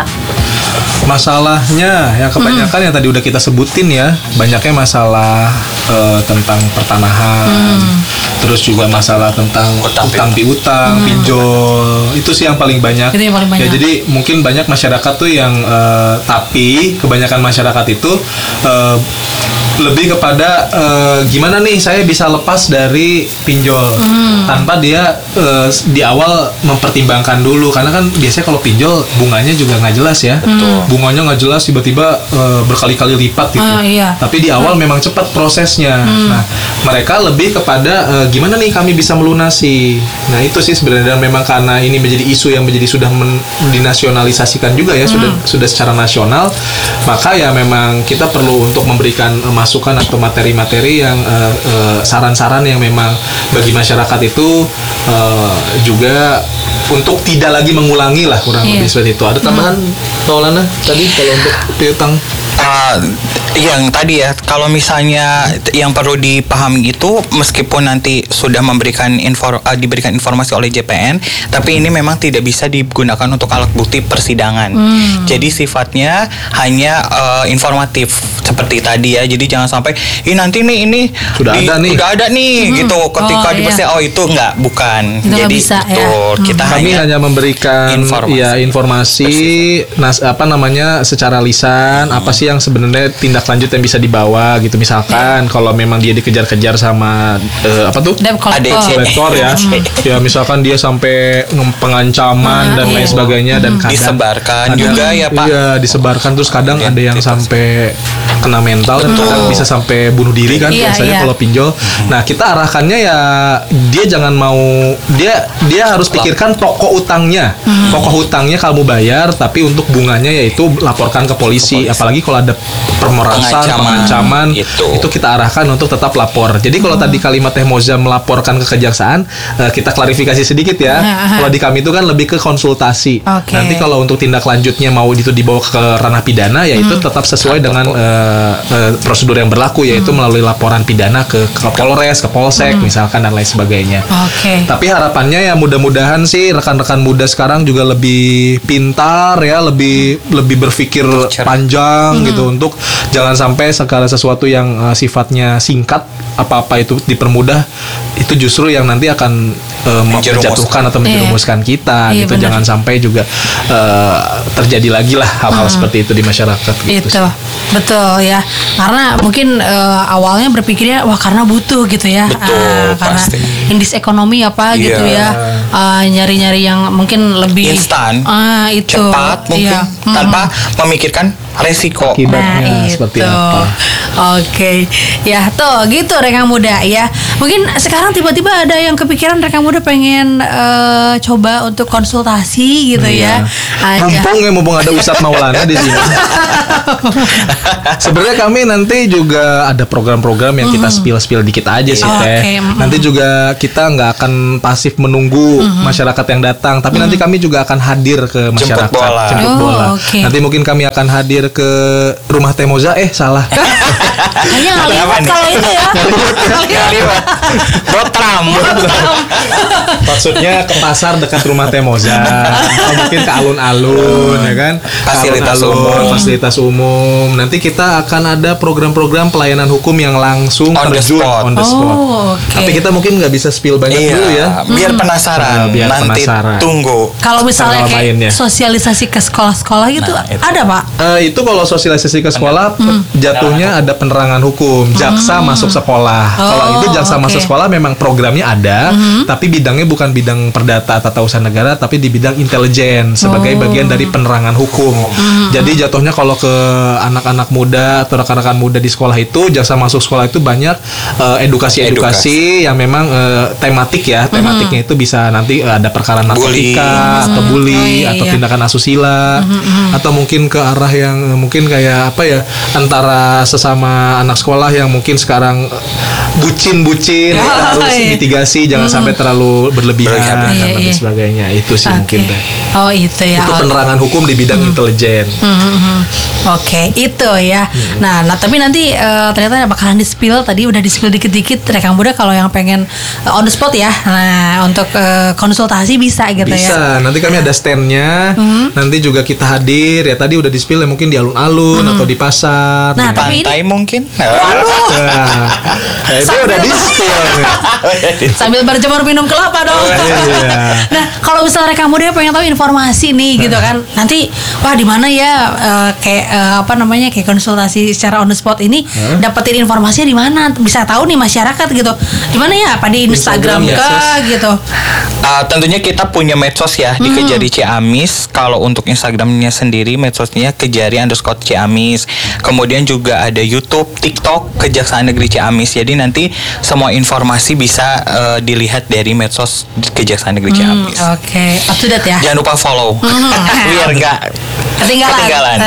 Masalahnya ya kebanyakan mm-hmm. yang tadi udah kita sebutin ya, banyaknya masalah uh, tentang pertanahan, mm. terus juga masalah tentang utang, utang piutang, mm. pinjol, itu sih yang paling banyak. Itu yang paling banyak. Ya jadi mungkin banyak masyarakat tuh yang uh, tapi kebanyakan masyarakat itu uh, lebih kepada uh, gimana nih saya bisa lepas dari pinjol hmm. tanpa dia uh, di awal mempertimbangkan dulu, karena kan biasanya kalau pinjol bunganya juga nggak jelas ya. Betul. Bunganya nggak jelas, tiba-tiba uh, berkali-kali lipat gitu. Uh, iya. Tapi di awal hmm. memang cepat prosesnya. Hmm. Nah mereka lebih kepada uh, gimana nih kami bisa melunasi. Nah itu sih sebenarnya, dan memang karena ini menjadi isu yang menjadi sudah men- dinasionalisasikan juga ya, hmm. sudah sudah secara nasional, maka ya memang kita perlu untuk memberikan uh, masukan atau materi-materi yang uh, uh, saran-saran yang memang bagi masyarakat itu uh, juga untuk tidak lagi mengulangi lah, kurang yeah. lebih seperti itu. Ada tambahan Maulana tadi kalau untuk piutang? Uh, yang tadi ya, kalau misalnya yang perlu dipahami itu, meskipun nanti sudah memberikan infor, uh, diberikan informasi oleh J P N, tapi ini memang tidak bisa digunakan untuk alat bukti persidangan. Hmm. Jadi sifatnya hanya uh, informatif seperti tadi ya. Jadi jangan sampai, ini nanti nih ini sudah di, ada nih, sudah ada nih hmm. gitu. Ketika oh, di iya. oh itu enggak, bukan. Itu Jadi bisa, betul. Ya. Kita hmm. kami hanya, hanya memberikan informasi, ya informasi nas, apa namanya secara lisan, hmm. apa sih yang sebenarnya tindak lanjut yang bisa dibawa gitu. Misalkan yeah. kalau memang dia dikejar-kejar sama uh, apa tuh debt kolektor ya, ya misalkan dia sampai pengancaman nah, dan iya. lain sebagainya, dan kadang disebarkan kadang, juga ya Pak. Iya disebarkan, terus kadang yeah, ada yang sampai kena mental, dan kadang bisa sampai bunuh diri kan yeah, biasanya yeah. kalau pinjol. Nah kita arahkannya ya dia jangan mau, dia dia harus pikirkan pokok utangnya, hmm. pokok utangnya kamu bayar, tapi untuk bunganya yaitu laporkan ke polisi, ke polisi. Apalagi kalau ada pemerasan, pengancaman, itu. itu kita arahkan untuk tetap lapor. Jadi kalau hmm. tadi kalimat Teh Moza melaporkan ke kejaksaan, uh, kita klarifikasi sedikit ya. Kalau di kami itu kan lebih ke konsultasi. Okay. Nanti kalau untuk tindak lanjutnya mau itu dibawa ke ranah pidana, ya itu hmm. tetap sesuai Atau dengan uh, uh, prosedur yang berlaku, yaitu hmm. melalui laporan pidana ke, ke Polres, ke Polsek, hmm. misalkan, dan lain sebagainya. Okay. Tapi harapannya ya mudah-mudahan sih rekan-rekan muda sekarang juga lebih pintar ya, lebih lebih berpikir Cer- panjang hmm. gitu, untuk jangan sampai segala sesuatu yang uh, sifatnya singkat, apa-apa itu dipermudah, itu justru yang nanti akan uh, menjatuhkan atau menjerumuskan yeah. kita yeah, gitu. Bener. Jangan sampai juga uh, terjadi lagi lah hal-hal hmm. seperti itu di masyarakat gitu. Itu betul ya, karena mungkin uh, awalnya berpikirnya wah karena butuh gitu ya, betul, uh, karena pasti. indeks ekonomi apa yeah. gitu ya, uh, nyari-nyari yang mungkin lebih instan, uh, itu cepat mungkin yeah. tanpa hmm. memikirkan resiko akibatnya nah, seperti apa. Oke, okay. ya tuh gitu rekan muda ya. Mungkin sekarang tiba-tiba ada yang kepikiran rekan muda pengen uh, coba untuk konsultasi gitu iya. ya. Mumpung ya, mumpung ada Ustadz Maulana di sini. Sebenarnya kami nanti juga ada program-program yang kita spill-spill dikit aja sih oh, Teh. Okay. Nanti juga kita nggak akan pasif menunggu mm-hmm. masyarakat yang datang, tapi mm-hmm. nanti kami juga akan hadir ke masyarakat. Jemput bola. Jemput bola. Oh, okay. Nanti mungkin kami akan hadir ke rumah Teh Moza, eh salah. Kayaknya ngaliwat kalau itu ya. Ngaliwat. Botram. Maksudnya ke pasar dekat rumah Teh Moza, atau mungkin ke alun-alun ya kan. Fasilitas alun-alun, umum. Fasilitas umum. Nanti kita akan ada program-program pelayanan hukum yang langsung on terjun the spot. on the spot. Oh, okay. Tapi kita mungkin nggak bisa spill banyak iya, dulu ya. Biar hmm. penasaran. Nah, biar nanti penasaran. Tunggu. Kalau misalnya kayak mainnya. sosialisasi ke sekolah-sekolah gitu nah, ada Pak? Uh, itu kalau sosialisasi ke sekolah hmm. jatuhnya ada penerangan hukum, jaksa hmm. masuk sekolah. Oh, kalau itu jaksa okay. masuk sekolah memang programnya ada, hmm. tapi bidangnya bukan bidang perdata tata usaha negara, tapi di bidang intelijen sebagai oh. bagian dari penerangan hukum. Hmm. Jadi jatuhnya kalau ke anak-anak muda atau rekan-rekan muda di sekolah itu, jaksa masuk sekolah itu banyak uh, edukasi-edukasi yang memang uh, tematik ya, tematiknya hmm. itu bisa nanti uh, ada perkara narkotika atau bully oh, iya, atau iya. tindakan asusila hmm. atau mungkin ke arah yang uh, mungkin kayak apa ya, antara sesama anak sekolah yang mungkin sekarang bucin-bucin, Oh, kita harus iya. mitigasi, jangan sampai terlalu berlebihan Berlebihan. dan Iya, lain iya. sebagainya. Itu sih Oke. mungkin deh. Oh itu ya. Itu Oh. penerangan hukum di bidang intelijen. Hmm, hmm, hmm. Oke, itu ya. Nah, nah tapi nanti eh, ternyata bakalan di-spill tadi udah di-spill dikit-dikit rekam Buda kalau yang pengen eh, on the spot ya. Nah, untuk eh, konsultasi bisa gitu ya. Bisa, nanti kami ada standnya. Nanti juga kita hadir. Ya tadi udah di-spill ya mungkin di alun-alun atau di pasar. Nah, Di- tapi ini- Pantai mungkin. Nah, nah, itu Sambil- udah di-spill. Sambil berjemur minum kelapa dong. Iya. Nah, kalau misalnya rekam Buda pengen tahu informasi nih gitu kan. Nanti wah di mana ya eh, kayak eh, apa namanya kayak konsultasi secara on the spot ini dapetin informasinya di mana? Bisa tahu nih masyarakat gitu. Di mana ya? Apa di Instagram, Instagram, kah gitu. Uh, tentunya kita punya medsos ya di Kejari Ciamis. Kalau untuk Instagramnya sendiri medsosnya Kejari underscore Ciamis. Kemudian juga ada YouTube, TikTok Kejaksaan Negeri Ciamis. Jadi nanti semua informasi bisa uh, dilihat dari medsos Kejaksaan Negeri Hmm, Ciamis. Oke, up to date ya. Jangan lupa follow biar nggak Ketinggalan. ketinggalan.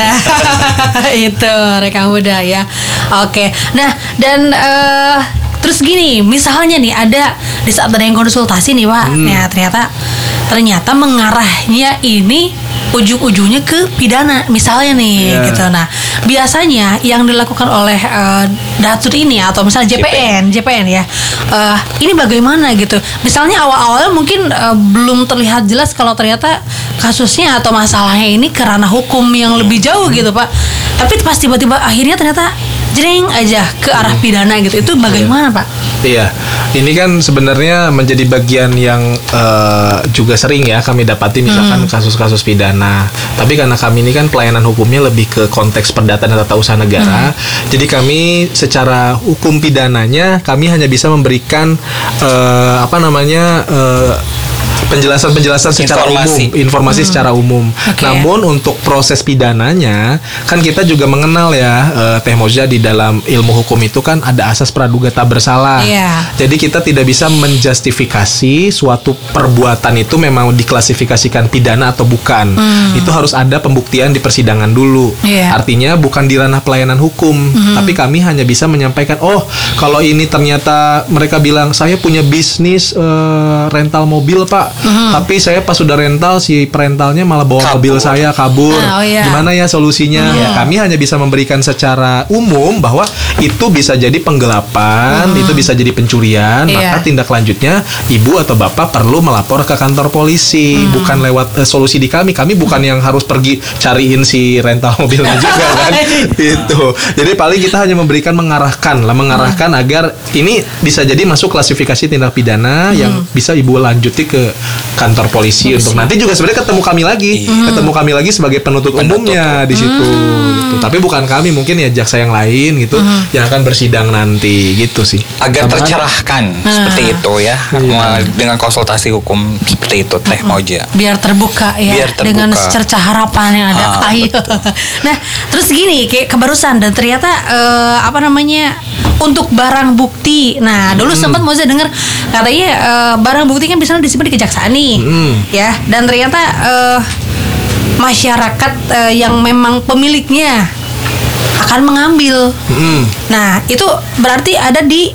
Itu rekam Buda ya. Oke. Nah, dan eh, terus gini, misalnya nih ada di saat ada yang konsultasi nih, Pak. Ya, ternyata ternyata mengarahnya ini ujung-ujungnya ke pidana misalnya nih Iya. gitu. Nah, biasanya yang dilakukan oleh eh, Datur ini atau misalnya J P N, J P N ya. eh, ini bagaimana gitu. Misalnya awal-awalnya mungkin eh, belum terlihat jelas kalau ternyata kasusnya atau masalahnya ini ke ranah hukum yang lebih jauh gitu, Pak. Tapi pas tiba-tiba akhirnya ternyata jering aja ke arah pidana gitu. Itu bagaimana, Pak? Iya, ini kan sebenarnya menjadi bagian yang eh, juga sering ya kami dapati misalkan kasus-kasus pidana. Tapi karena kami ini kan pelayanan hukumnya lebih ke konteks perdata dan tata usaha negara, jadi kami secara hukum pidananya kami hanya bisa memberikan eh, apa namanya eh, penjelasan-penjelasan secara Informasi. umum, informasi secara umum. Oke. Namun untuk proses pidananya kan kita juga mengenal ya eh, Teh Moza di dalam ilmu hukum itu kan ada asas praduga tak bersalah. Iya. Jadi kita tidak bisa menjustifikasi suatu perbuatan itu memang diklasifikasikan pidana atau bukan. Itu harus ada pembuktian di persidangan dulu. Iya. Artinya bukan di ranah pelayanan hukum, tapi kami hanya bisa menyampaikan, oh kalau ini ternyata mereka bilang saya punya bisnis eh, rental mobil Pak, tapi saya pas sudah rental si perentalnya malah bawa Kabur. mobil saya kabur. Ah, oh iya. Gimana ya solusinya? Ya, kami hanya bisa memberikan secara umum bahwa itu bisa jadi penggelapan, itu bisa jadi pencurian, Iya. maka tindak lanjutnya ibu atau bapak perlu melapor ke kantor polisi, bukan lewat eh, solusi di kami. Kami bukan yang harus pergi cariin si rental mobilnya juga kan. Itu. Jadi paling kita hanya memberikan mengarahkan lah, mengarahkan agar ini bisa jadi masuk klasifikasi tindak pidana yang bisa ibu lanjuti ke kantor polisi untuk nanti juga sebenarnya ketemu kami lagi, ketemu kami lagi sebagai penuntut, umumnya di situ. Gitu. Tapi bukan kami, mungkin ya jaksa yang lain gitu yang akan bersidang nanti gitu sih. Agar Tambahan? tercerahkan seperti itu ya. Dengan konsultasi hukum seperti itu Teh Moja. Biar terbuka ya, Biar terbuka. dengan secerca harapan yang ada. Ah, Ayo. Nah, terus gini kayak kebarusan dan ternyata eh, apa namanya untuk barang bukti. Nah, dulu sempat Moza dengar katanya eh, barang bukti kan misalnya disimpan di kejaksaan nih, Hmm. ya. Dan ternyata eh, masyarakat eh, yang memang pemiliknya akan mengambil. Hmm. Nah, itu berarti ada di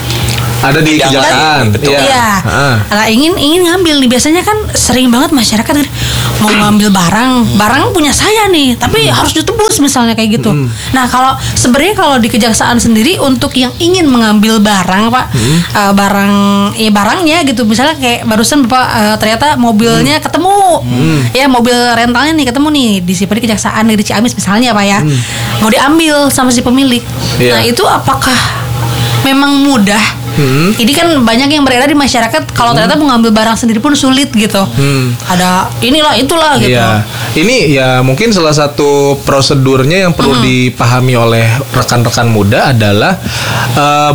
Ada di Jangan. kejaksaan. Betul. Iya. Ah. Nah, ingin ingin ngambil nih biasanya kan sering banget masyarakat kan mau ngambil barang, barang punya saya nih, tapi harus ditebus misalnya kayak gitu. Nah, kalau sebenarnya kalau di kejaksaan sendiri untuk yang ingin mengambil barang, Pak, eh, barang ya barangnya gitu, misalnya kayak barusan Bapak eh, ternyata mobilnya ketemu. Ya, mobil rentalnya nih ketemu nih disimpan di kejaksaan negeri Ciamis misalnya, Pak ya. Mau diambil sama si pemilik. Iya. Nah, itu apakah memang mudah? Hmm. Ini kan banyak yang beredar di masyarakat kalau ternyata mengambil barang sendiri pun sulit gitu. Hmm. Ada inilah itulah gitu. Iya, ini ya mungkin salah satu prosedurnya yang perlu dipahami oleh rekan-rekan muda adalah eh,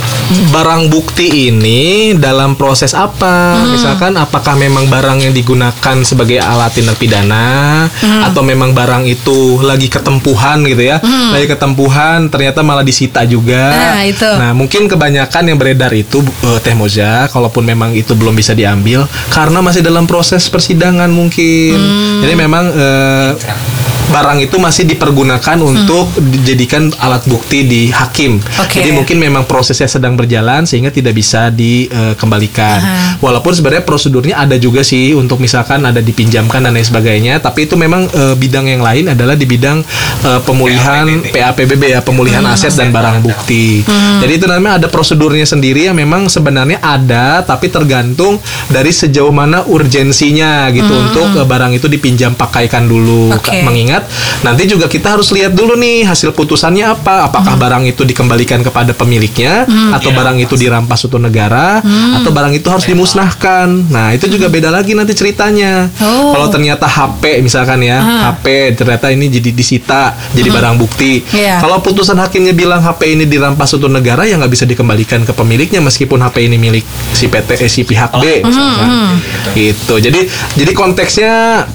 barang bukti ini dalam proses apa? Misalkan apakah memang barang yang digunakan sebagai alat tindak pidana atau memang barang itu lagi ketempuhan gitu ya? Lagi ketempuhan ternyata malah disita juga. Nah, itu. Nah, mungkin kebanyakan yang beredar itu eh, Teh Moza, kalaupun memang itu belum bisa diambil karena masih dalam proses persidangan mungkin. Jadi memang eh, barang itu masih dipergunakan untuk dijadikan alat bukti di hakim. Oke. Jadi mungkin memang prosesnya sedang berjalan sehingga tidak bisa dikembalikan. Aha. Walaupun sebenarnya prosedurnya ada juga sih untuk misalkan ada dipinjamkan dan lain sebagainya, tapi itu memang e, bidang yang lain adalah di bidang e, pemulihan P A P B B ya, pemulihan aset dan barang bukti. Hmm. Jadi itu namanya ada prosedurnya sendiri yang memang sebenarnya ada, tapi tergantung dari sejauh mana urgensinya gitu untuk e, barang itu dipinjam pakaikan dulu. Oke. Mengingat nanti juga kita harus lihat dulu nih hasil putusannya apa, apakah barang itu dikembalikan kepada pemiliknya atau barang itu dirampas untuk negara atau barang itu harus dimusnahkan. Nah itu juga beda lagi nanti ceritanya. Oh. Kalau ternyata H P misalkan ya, H P ternyata ini jadi disita jadi barang bukti. Iya. Kalau putusan hakimnya bilang H P ini dirampas untuk negara, ya nggak bisa dikembalikan ke pemiliknya meskipun H P ini milik si P T eh, si pihak B misalkan. Gitu. Jadi jadi konteksnya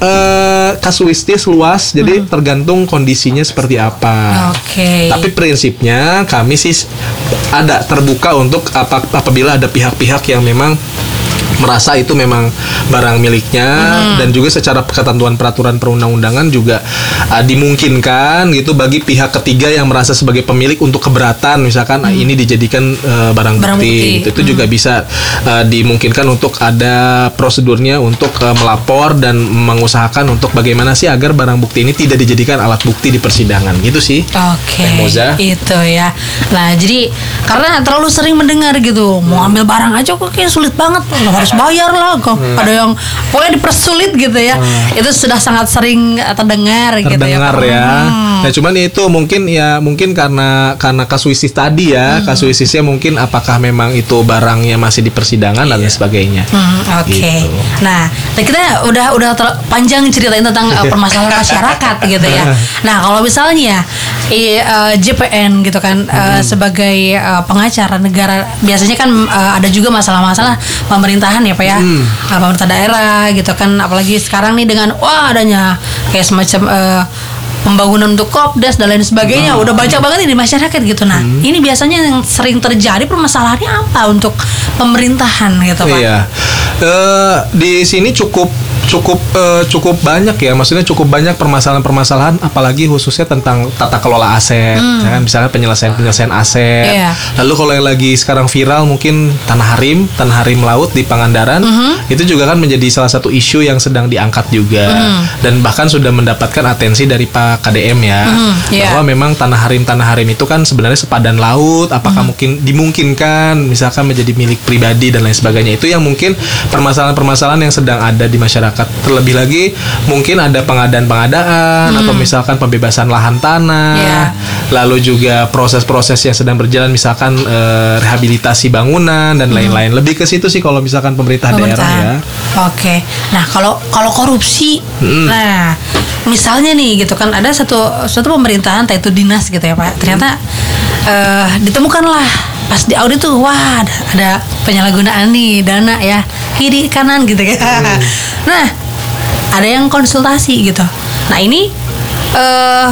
eh, kasuistis luas. Jadi tergantung kondisinya seperti apa. Oke. Tapi prinsipnya kami sih ada terbuka untuk apa, apabila ada pihak-pihak yang memang merasa itu memang barang miliknya hmm. dan juga secara ketentuan peraturan perundang-undangan juga uh, dimungkinkan gitu bagi pihak ketiga yang merasa sebagai pemilik untuk keberatan misalkan hmm. ini dijadikan uh, barang, barang bukti, bukti. Gitu. Itu hmm. juga bisa uh, dimungkinkan untuk ada prosedurnya untuk uh, melapor dan mengusahakan untuk bagaimana sih agar barang bukti ini tidak dijadikan alat bukti di persidangan gitu sih. Oke. Moza. Itu ya. Nah, jadi karena terlalu sering mendengar gitu, mau ambil barang aja kok kayak sulit banget. Lo harus bayar lah kok. Hmm. Ada yang pokoknya dipersulit gitu ya. Hmm. Itu sudah sangat sering terdengar, terdengar gitu ya. Terdengar ya. Hmm. Nah, cuman itu mungkin ya mungkin karena karena kasuistis tadi ya, hmm. kasuistisnya mungkin apakah memang itu barangnya masih di persidangan yeah. dan lain sebagainya. Hmm, Oke. Okay. Gitu. Nah, kita udah udah ter- panjang ceritain tentang uh, permasalahan masyarakat gitu ya. Nah, kalau misalnya i, uh, J P N gitu kan uh, hmm. sebagai uh, pengacara negara, biasanya kan uh, ada juga masalah-masalah pemerintahan ya Pak ya. Hmm. Uh, pemerintah daerah gitu kan, apalagi sekarang nih dengan wah adanya kayak semacam uh, pembangunan untuk Kopdas dan lain sebagainya, oh. udah banyak banget nih di masyarakat gitu. Nah, hmm. ini biasanya yang sering terjadi permasalahannya apa untuk pemerintahan gitu Pak? Iya, uh, di sini cukup cukup uh, cukup banyak ya, maksudnya cukup banyak permasalahan-permasalahan, apalagi khususnya tentang tata kelola aset, hmm. ya kan, misalnya penyelesaian-penyelesaian aset. Yeah. Lalu kalau yang lagi sekarang viral mungkin Tanah Harim, Tanah Harim Laut di Pangandaran, uh-huh. itu juga kan menjadi salah satu isu yang sedang diangkat juga, uh-huh. dan bahkan sudah mendapatkan atensi dari Pak K D M ya, uh-huh. yeah. bahwa memang Tanah Harim Tanah Harim itu kan sebenarnya sepadan laut, apakah uh-huh. mungkin dimungkinkan misalkan menjadi milik pribadi dan lain sebagainya. Itu yang mungkin permasalahan-permasalahan yang sedang ada di masyarakat. Terlebih lagi mungkin ada pengadaan-pengadaan hmm. atau misalkan pembebasan lahan tanah, yeah. lalu juga proses-proses yang sedang berjalan misalkan eh, rehabilitasi bangunan dan hmm. lain-lain. Lebih ke situ sih kalau misalkan pemerintah, pemerintah. daerah ya. Oke. Okay. Nah kalau kalau korupsi, hmm. nah misalnya nih gitu kan ada satu satu pemerintahan entah itu dinas gitu ya Pak, ternyata eh, ditemukanlah pas di audit tuh wah ada, ada penyalahgunaan nih dana ya kiri kanan gitu kan. Hmm. Nah ada yang konsultasi gitu. Nah ini uh,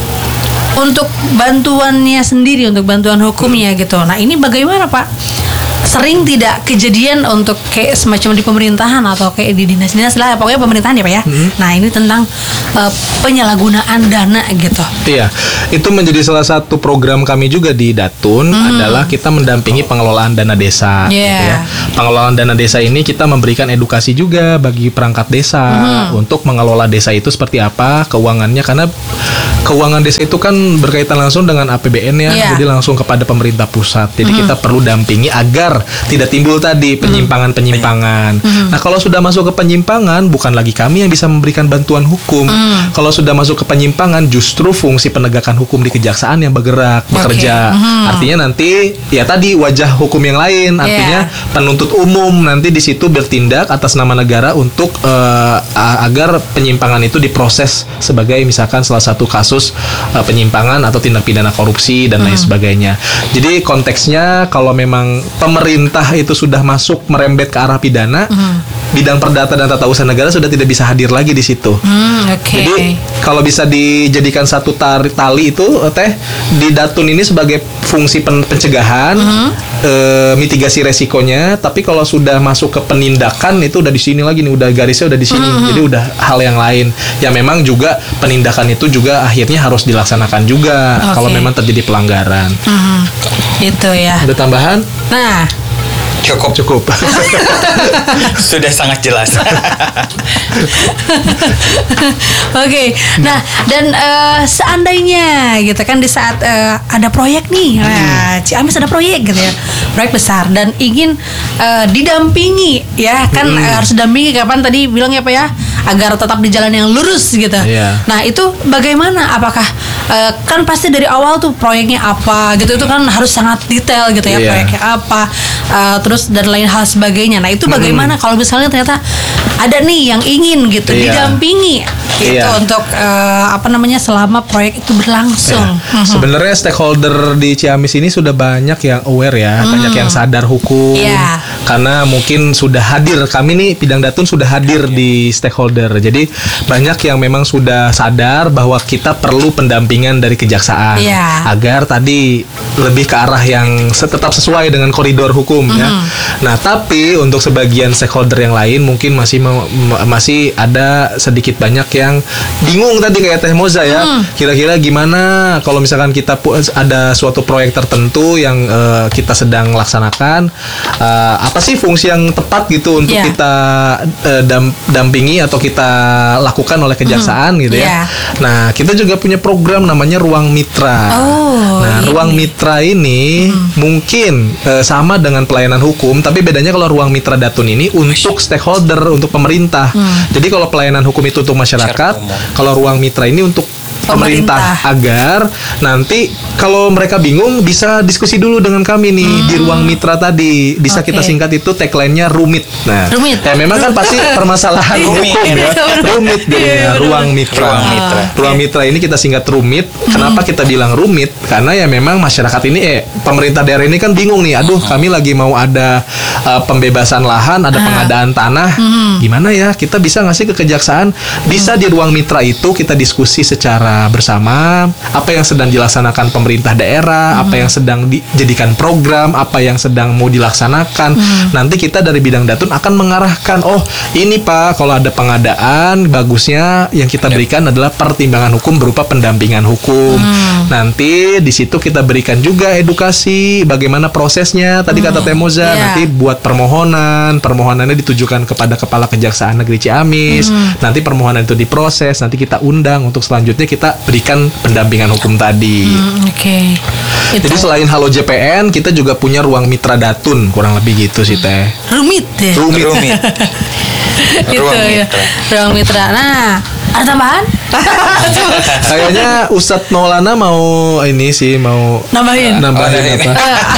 untuk bantuannya sendiri, untuk bantuan hukumnya gitu. Nah ini bagaimana Pak? Sering tidak kejadian untuk kayak semacam di pemerintahan atau kayak di dinas-dinas lah, pokoknya pemerintahan ya Pak ya. Hmm. Nah ini tentang uh, penyalahgunaan dana gitu. Iya, itu menjadi salah satu program kami juga di Datun, hmm. adalah kita mendampingi pengelolaan dana desa. Yeah. Gitu ya. Pengelolaan dana desa ini kita memberikan edukasi juga bagi perangkat desa hmm. untuk mengelola desa itu seperti apa keuangannya, karena keuangan desa itu kan berkaitan langsung dengan A P B N ya, yeah. jadi langsung kepada pemerintah pusat. Jadi hmm. kita perlu dampingi agar tidak timbul tadi penyimpangan-penyimpangan. Mm. Nah, kalau sudah masuk ke penyimpangan, bukan lagi kami yang bisa memberikan bantuan hukum. Mm. Kalau sudah masuk ke penyimpangan, justru fungsi penegakan hukum di kejaksaan yang bergerak, bekerja. Okay. Mm. Artinya nanti ya tadi wajah hukum yang lain, artinya yeah. penuntut umum nanti di situ bertindak atas nama negara untuk uh, agar penyimpangan itu diproses sebagai misalkan salah satu kasus uh, penyimpangan atau tindak pidana korupsi dan mm. lain sebagainya. Jadi konteksnya kalau memang pemerintah Pemerintah itu sudah masuk merembet ke arah pidana, mm. bidang perdata dan tata usaha negara sudah tidak bisa hadir lagi di situ. Hmm, oke. Jadi kalau bisa dijadikan satu tali, tali itu teh di Datun ini sebagai fungsi pen, pencegahan, Hmm. eh, mitigasi resikonya. Tapi kalau sudah masuk ke penindakan itu udah di sini lagi nih, udah garisnya udah di sini. Jadi udah hal yang lain. Ya memang juga penindakan itu juga akhirnya harus dilaksanakan juga Oke. kalau memang terjadi pelanggaran. Hmm, itu ya. Ada tambahan? Nah, Cukup. Cukup. Sudah sangat jelas. Oke, nah dan eh, seandainya gitu kan di saat eh, ada proyek nih, nah, Ciamis ada proyek gitu ya, proyek besar dan ingin eh, didampingi ya kan Hmm. eh, harus didampingi kapan tadi bilang ya Pak ya agar tetap di jalan yang lurus gitu. Iya. Nah itu bagaimana? Apakah eh, kan pasti dari awal tuh proyeknya apa gitu itu kan harus sangat detail gitu ya Iya. proyeknya apa, eh, terus dan lain hal sebagainya. Nah itu bagaimana kalau misalnya ternyata ada nih yang ingin gitu Iya. didampingi gitu Iya. untuk eh, apa namanya selama proyek itu berlangsung. Ya. Mhm. Sebenarnya stakeholder di Ciamis ini sudah banyak yang aware ya, banyak yang sadar hukum. Iya. Karena mungkin sudah hadir, kami nih Bidang Datun sudah hadir di stakeholder. Jadi banyak yang memang sudah sadar bahwa kita perlu pendampingan dari kejaksaan Iya. agar tadi lebih ke arah yang se- tetap sesuai dengan koridor hukum ya. Nah, tapi untuk sebagian stakeholder yang lain mungkin masih mau- ma- masih ada sedikit banyak yang bingung tadi kayak Teh Moza ya. Kira-kira gimana kalau misalkan kita pu- ada suatu proyek tertentu yang eh, kita sedang laksanakan, eh, apa sih fungsi yang tepat gitu untuk Iya. kita eh, dam- dampingi atau kita lakukan oleh kejaksaan gitu Iya. ya. Nah, kita juga punya program namanya Ruang Mitra. Oh, Nah, ini. Ruang Mitra ini mungkin eh, sama dengan pelayanan hukum, tapi bedanya kalau Ruang Mitra Datun ini untuk stakeholder, untuk pemerintah. Jadi kalau pelayanan hukum itu untuk masyarakat, Masyarakat umum. kalau Ruang Mitra ini untuk pemerintah, Pemerintah. agar nanti kalau mereka bingung bisa diskusi dulu dengan kami nih di Ruang Mitra tadi. Bisa Oke. kita singkat itu tagline-nya rumit. Nah, Rumit. ya memang kan pasti permasalahan Rumit. hukum ya. Rumit Iya, jadinya benar. Ruang Mitra. Ruang Mitra. Ruang Mitra ini kita singkat rumit. Kenapa kita bilang rumit? Karena ya memang masyarakat ini eh pemerintah daerah ini kan bingung nih. Aduh, kami lagi mau ada uh, pembebasan lahan, ada pengadaan tanah. Gimana ya? Kita bisa ngasih ke kejaksaan? Bisa di Ruang Mitra itu kita diskusi secara bersama apa yang sedang dilaksanakan pemerintah daerah, apa yang sedang dijadikan program, apa yang sedang mau dilaksanakan. Nanti kita dari Bidang Datun akan mengarahkan, oh ini Pak, kalau ada pengadaan bagusnya yang kita berikan adalah pertimbangan hukum berupa pendampingan hukum. Nanti di situ kita berikan juga edukasi bagaimana prosesnya. Tadi kata Teh Moza, Iya. nanti buat permohonan, permohonannya ditujukan kepada Kepala Kejaksaan Negeri Ciamis. Nanti permohonan itu diproses, nanti kita undang untuk selanjutnya kita berikan pendampingan hukum tadi. Hmm, Oke. Itu Jadi selain Halo J P N, kita juga punya Ruang Mitra Datun, kurang lebih gitu sih Teh. rumit deh. Rumit. Rumit. Gitu Ruang ya. Mitra. Ruang Mitra. Nah, ada tambahan? Kayaknya Ustadz Maulana mau ini sih mau Nambahin. nambahin Oh, apa?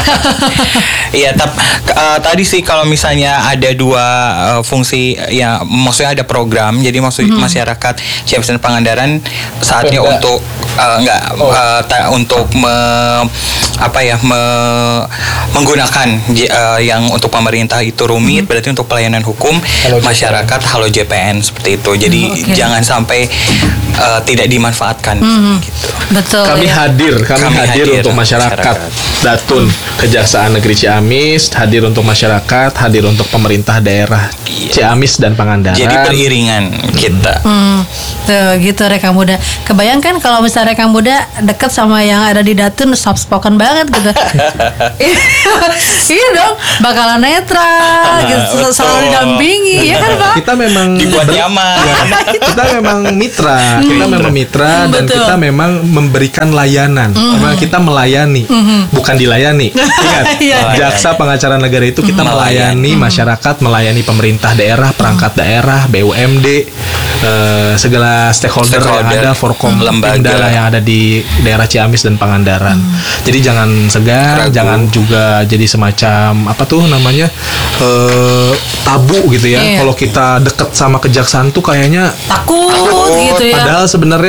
Iya, tap, eh, tadi sih kalau misalnya ada dua eh, fungsi ya, maksudnya ada program, jadi maksud masyarakat Ciamis dan Pangandaran saatnya Pemda. untuk eh, enggak Oh. eh, ta- untuk me- apa ya me- menggunakan j- eh, yang untuk pemerintah itu rumit, berarti untuk pelayanan hukum Halo J P N. masyarakat Halo J P N seperti itu. Jadi Hmm, oke. jangan sampai eh, tidak dimanfaatkan gitu. Betul. Kami ya. hadir, kami, Kami hadir, hadir untuk masyarakat. masyarakat. Datun, Kejaksaan Negeri Ciamis, hadir untuk masyarakat, hadir untuk pemerintah daerah Iya. Ciamis dan Pangandaran. Jadi beriringan kita. Hmm, tuh gitu Rekang Muda. Kebayangkan kalau misalnya Rekang Muda deket sama yang ada di Datun, soft spoken banget gitu. Iya dong, bakalan netral, gitu, betul. selalu didampingi, ya kan Pak? Kita memang Dibuat ber- nyaman. Ya, kita memang mitra, kita memang mitra dan Betul. kita memang memberikan layanan. Karena kita melayani, bukan dilayani. Ingat, Iya. jaksa pengacara negara itu kita melayani masyarakat, melayani pemerintah daerah, perangkat daerah, B U M D, eh, segala stakeholder, Stakeholder, yang ada, Forkom, lembaga. Pimda lah yang ada di daerah Ciamis dan Pangandaran. Jadi jangan segan, Ragu. jangan juga jadi semacam apa tuh namanya eh, tabu gitu ya. Iya. Kalau kita deket sama kejaksaan tuh kayaknya Takut, gitu ya. padahal sebenarnya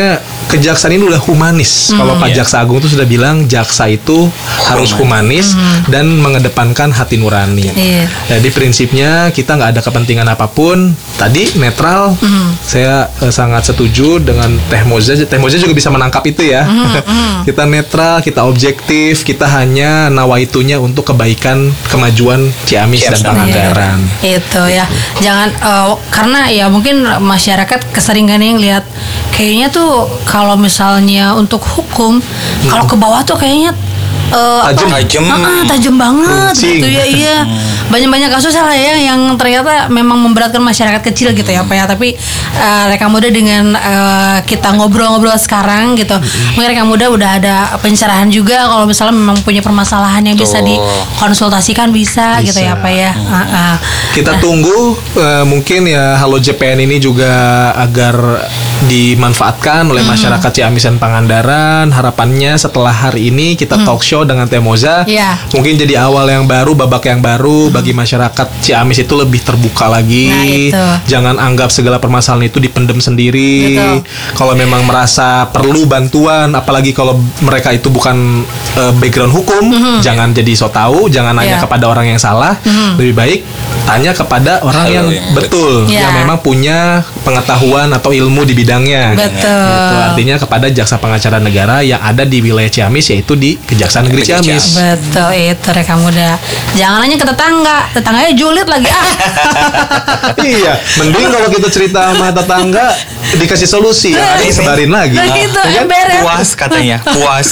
kejaksaan ini udah humanis. Hmm. Kalau Pak Iya. Jaksa Agung itu sudah bilang jaksa itu harus humanis dan mengedepankan hati nurani. Iya. Jadi prinsipnya kita nggak ada kepentingan apapun. Tadi netral. Saya eh, sangat setuju dengan Teh Moza. Teh Moza juga bisa menangkap itu ya. Kita netral, kita objektif, kita hanya nawaitunya untuk kebaikan, kemajuan Ciamis Yes, dan Pangandaran. Iya. Itu ya. Jangan eh, karena ya mungkin masyarakat keseringan yang lihat kayaknya tuh kalau misalnya untuk hukum kalau ke bawah tuh kayaknya eh, apa? Tajam. Tajam. Ah, ah, tajam banget Runcing. gitu ya. Iya. Banyak-banyak kasus lah ya yang ternyata memang memberatkan masyarakat kecil gitu ya Pak ya. Tapi eh, Reka Muda dengan eh, kita ngobrol-ngobrol sekarang gitu, mungkin Reka Muda udah ada pencerahan juga kalau misalnya memang punya permasalahan yang bisa Betul. dikonsultasikan bisa, gitu ya Bisa. Pak ya. Ah, ah. Kita tunggu eh, mungkin ya Halo J P N ini juga agar dimanfaatkan oleh masyarakat Ciamis dan Pangandaran. Harapannya setelah hari ini kita talk show dengan Teh Moza, Iya. mungkin jadi awal yang baru, babak yang baru bagi masyarakat Ciamis itu lebih terbuka lagi. Nah, itu. Jangan anggap segala permasalahan itu dipendem sendiri. Betul. Kalau memang merasa perlu bantuan, apalagi kalau mereka itu bukan eh, background hukum, jangan jadi so tahu, jangan nanya Iya. kepada orang yang salah. Lebih baik tanya kepada orang Halo, yang yang betul, Iya. yang memang punya pengetahuan atau ilmu di bidangnya. Betul. Gitu. Artinya kepada jaksa pengacara negara yang ada di wilayah Ciamis, yaitu di Kejaksaan Negeri Negeri Ciamis. Ciamis. Betul itu Reka Muda. Jangan nanya ke tetangga, tetangganya julid lagi ah. Iya, mending kalau kita cerita sama tetangga dikasih solusi, yang ada disebarin lagi. Nah gitu, Ya kan? ember ya. Puas katanya, puas.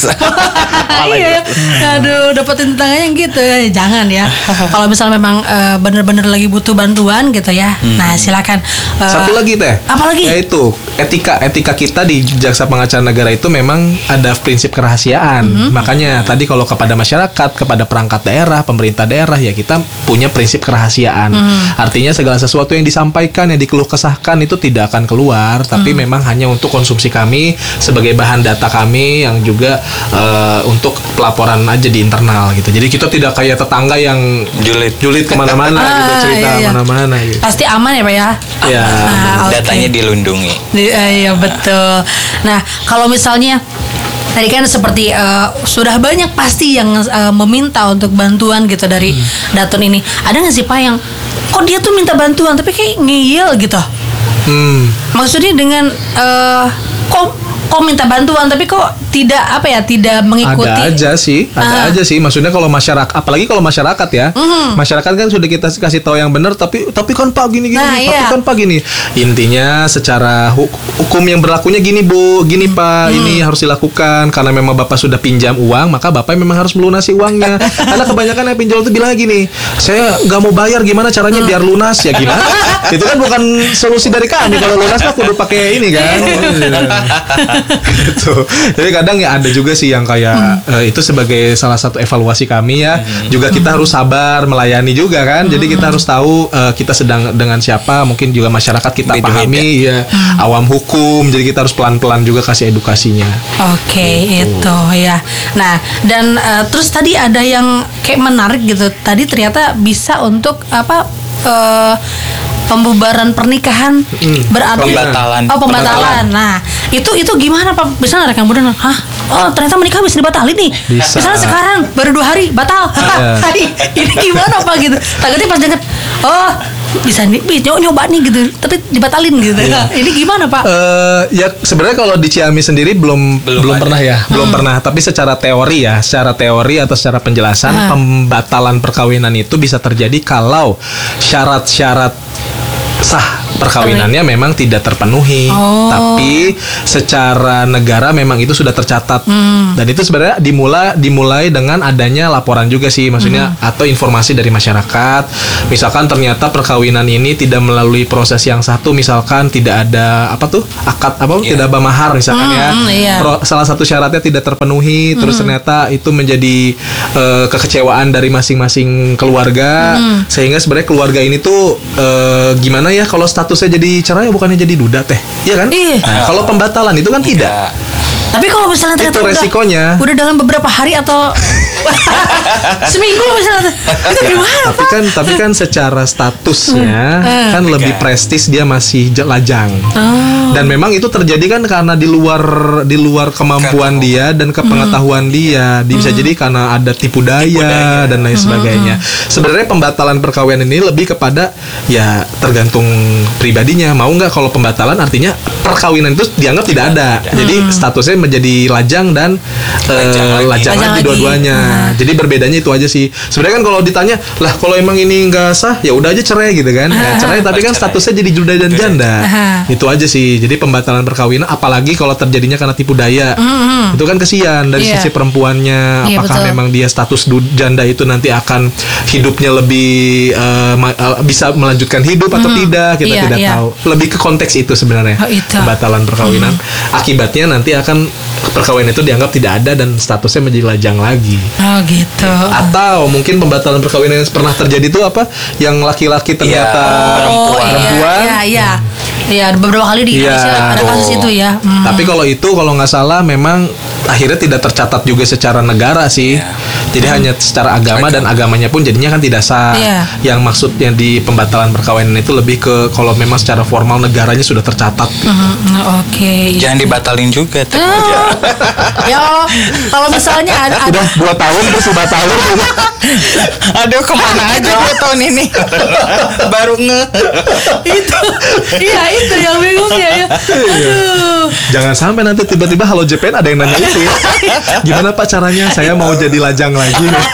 Iya, aduh dapetin tetangganya gitu ya, jangan ya. Kalau misalnya memang eh, bener-bener lagi butuh bantuan gitu ya, nah silakan. Eh, Satu lagi Teh. Apa lagi? Yaitu etika etika kita di Jaksa Pengacara Negara itu memang ada prinsip kerahasiaan. Mhm. Makanya tadi kalau kepada masyarakat, kepada perangkat daerah, pemerintah daerah ya kita punya prinsip kerahasiaan. Mhm. Artinya segala sesuatu yang disampaikan, yang dikeluh kesahkan itu tidak akan keluar, tapi Mhm. memang hanya untuk konsumsi kami sebagai bahan data kami yang juga eh, untuk pelaporan aja di internal gitu. Jadi kita tidak kayak tetangga yang Julid. julid kemana-mana gitu, Ah, cerita iya, iya. mana-mana gitu. Pasti aman ya Pak ya. Ya. Ah, oke. Datanya dilindungi. Di- eh, Iya betul. Nah kalau misalnya tadi kan seperti eh, sudah banyak pasti yang eh, meminta untuk bantuan gitu dari Datun ini. Ada nggak sih Pak yang kok dia tuh minta bantuan tapi kayak ngeyel gitu? Hmm. Maksudnya dengan eh, kok kok minta bantuan tapi kok tidak apa ya tidak mengikuti? Ada aja sih, ada Ah. aja sih. Maksudnya kalau masyarakat, apalagi kalau masyarakat ya, Mhm. masyarakat kan sudah kita kasih tahu yang benar, tapi tapi kan Pak gini gini, Nah, tapi iya. kan Pak gini. Intinya secara hu- hukum yang berlakunya gini Bu, gini Pak, Hmm. ini harus dilakukan karena memang Bapak sudah pinjam uang, maka Bapak memang harus melunasi uangnya. Karena kebanyakan yang pinjol itu bilang gini, saya nggak mau bayar, gimana caranya Hmm. biar lunas ya gimana? Itu kan bukan solusi dari kami. Kalau lunas mah kudu pakai ini kan. Gitu. Jadi kadang ya ada juga sih yang kayak eh, itu sebagai salah satu evaluasi kami ya. Juga kita harus sabar melayani juga kan. Jadi kita harus tahu eh, kita sedang dengan siapa. Mungkin juga masyarakat kita Beda-beda. pahami ya. Awam hukum. Jadi kita harus pelan-pelan juga kasih edukasinya. Oke itu ya. Nah dan eh, terus tadi ada yang kayak menarik gitu. Tadi ternyata bisa untuk apa? eh, pembubaran pernikahan berarti Pembatalan. oh pembatalan. Nah itu itu gimana Pak? Misalnya rekan muda, hah? Oh ternyata menikah bisa dibatalin nih. Bisa. Misalnya sekarang baru dua hari batal. Iya. Ini gimana Pak gitu? Takutnya pas denger, oh bisa nih, nyoba, nyoba nih gitu, tapi dibatalin gitu. Ini gimana Pak? Eh ya sebenarnya kalau di Ciamis sendiri belum belum, Belum ada. pernah ya, belum pernah. Tapi secara teori ya, secara teori atau secara penjelasan Ah. pembatalan perkawinan itu bisa terjadi kalau syarat-syarat sah perkawinannya memang tidak terpenuhi. Oh. Tapi secara negara memang itu sudah tercatat. Dan itu sebenarnya dimulai dimulai dengan adanya laporan juga sih, maksudnya atau informasi dari masyarakat. Misalkan ternyata perkawinan ini tidak melalui proses yang satu, misalkan tidak ada apa tuh akad apa Iya. tidak ada mahar misalkan Hmm, ya. hmm, iya. Pro- salah satu syaratnya tidak terpenuhi, terus ternyata itu menjadi eh, kekecewaan dari masing-masing keluarga, sehingga sebenarnya keluarga ini tuh eh, gimana ya kalau statusnya jadi cerai bukannya jadi duda teh, iya kan? Iya. Nah, kalau pembatalan itu kan tidak. Tapi kalau misalnya ternyata Itu udah- resikonya. udah, dalam beberapa hari atau seminggu misalnya, itu gimana Tapi Pak? kan tapi kan secara statusnya Hmm. kan lebih prestis dia masih j- lajang. Oh. Dan memang itu terjadi kan karena di luar di luar kemampuan dia dan kepengetahuan dia. Di- Bisa jadi karena ada tipu daya, dan lain sebagainya. Sebenarnya pembatalan perkawinan ini lebih kepada ya tergantung pribadinya. Mau nggak kalau pembatalan artinya perkawinan itu dianggap tidak ada. Jadi statusnya menjadi lajang dan eh, Lajang lagi. lajang Lajang lagi lagi. dua-duanya. Jadi berbedanya itu aja sih. Sebenarnya kan kalau ditanya, lah kalau emang ini nggak sah, ya udah aja cerai gitu kan. Ya, cerai tapi kan Cerai. statusnya jadi duda dan janda. Aha. Itu aja sih. Jadi pembatalan perkawinan, apalagi kalau terjadinya karena tipu daya, itu kan kesian dari Iya. sisi perempuannya. Iya, Apakah betul. memang dia status du- janda itu nanti akan hidupnya lebih eh, ma- eh, bisa melanjutkan hidup atau tidak? Kita Iya, tidak iya. tahu. Lebih ke konteks itu sebenarnya. Oh, itu. Pembatalan perkawinan. Akibatnya nanti akan perkawinan itu dianggap tidak ada dan statusnya menjadi lajang lagi. Oh gitu. Atau mungkin pembatalan perkawinan yang pernah terjadi itu apa? Yang laki-laki ternyata Oh iya, perempuan. iya, iya. Iya, beberapa kali di Iya, Indonesia ada kasus tuh. itu ya. Hmm. Tapi kalau itu kalau nggak salah memang akhirnya tidak tercatat juga secara negara sih. Jadi hanya secara agama dan agamanya pun jadinya kan tidak sah. Iya. Yang maksudnya di pembatalan perkawinan itu lebih ke kalau memang secara formal negaranya sudah tercatat. Hmm, Oke. Jangan dibatalin juga tuh. Ah, ya Allah, kalau misalnya ada, ada Udah dua tahun terus udah tahun. Aduh, kemana aja gue tahun ini? Baru nge. itu, iya itu yang bingungnya ya. Aduh. Jangan sampai nanti tiba-tiba Halo J P N ada yang nanya itu ya. Gimana Pak caranya? Saya mau jadi lajang lagi nih.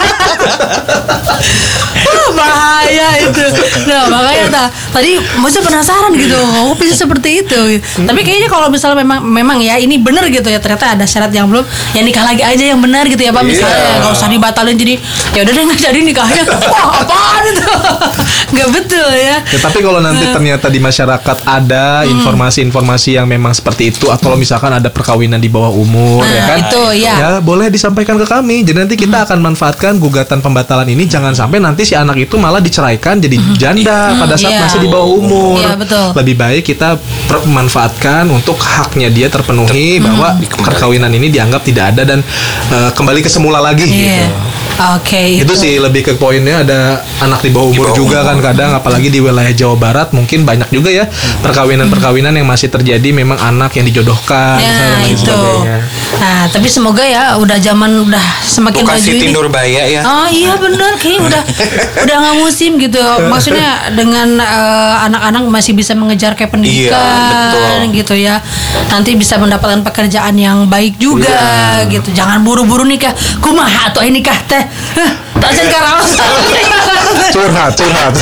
Ah, bahaya itu. Nah makanya ta, tadi masih penasaran gitu, kok bisa seperti itu. Tapi kayaknya kalau misalnya memang memang ya ini benar gitu ya, ternyata ada syarat yang belum, ya nikah lagi aja yang benar gitu ya Pak. Misalnya Iya. nggak usah dibatalin, jadi ya udah deh nggak jadi nikahnya. Wah apaan itu? Nggak betul ya. Ya, tapi kalau nanti ternyata di masyarakat ada informasi-informasi yang memang seperti itu, atau kalau misalkan ada perkawinan di bawah umur, Nah, ya kan? itu, ya. Ya boleh disampaikan ke kami. Jadi nanti kita akan manfaatkan gugatan pembatalan ini, jangan sampai nanti si anak itu malah diceraikan jadi janda pada saat iya. masih di bawah umur. Iya, betul. Lebih baik kita per- manfaatkan untuk haknya dia terpenuhi, bahwa perkawinan ini dianggap tidak ada dan eh, kembali ke semula lagi. Iya. Gitu. Oke. Itu sih lebih ke poinnya, ada anak di bawah umur bawah juga umur. kan kadang, apalagi di wilayah Jawa Barat mungkin banyak juga ya perkawinan-perkawinan yang masih terjadi, memang anak yang dijodohkan Ya misalnya, dan lain itu. sebagainya. Nah tapi semoga ya udah zaman udah semakin Tuh maju kasih ini. tindur baya ya. Oh iya benar, kayaknya udah udah nggak musim gitu. Maksudnya dengan eh, anak-anak masih bisa mengejar kayak pendidikan betul. gitu ya. Nanti bisa mendapatkan pekerjaan yang baik juga gitu. Jangan buru-buru nikah. Kumaha atuh nikah teh. Tajan karaos. Curhat, curhat,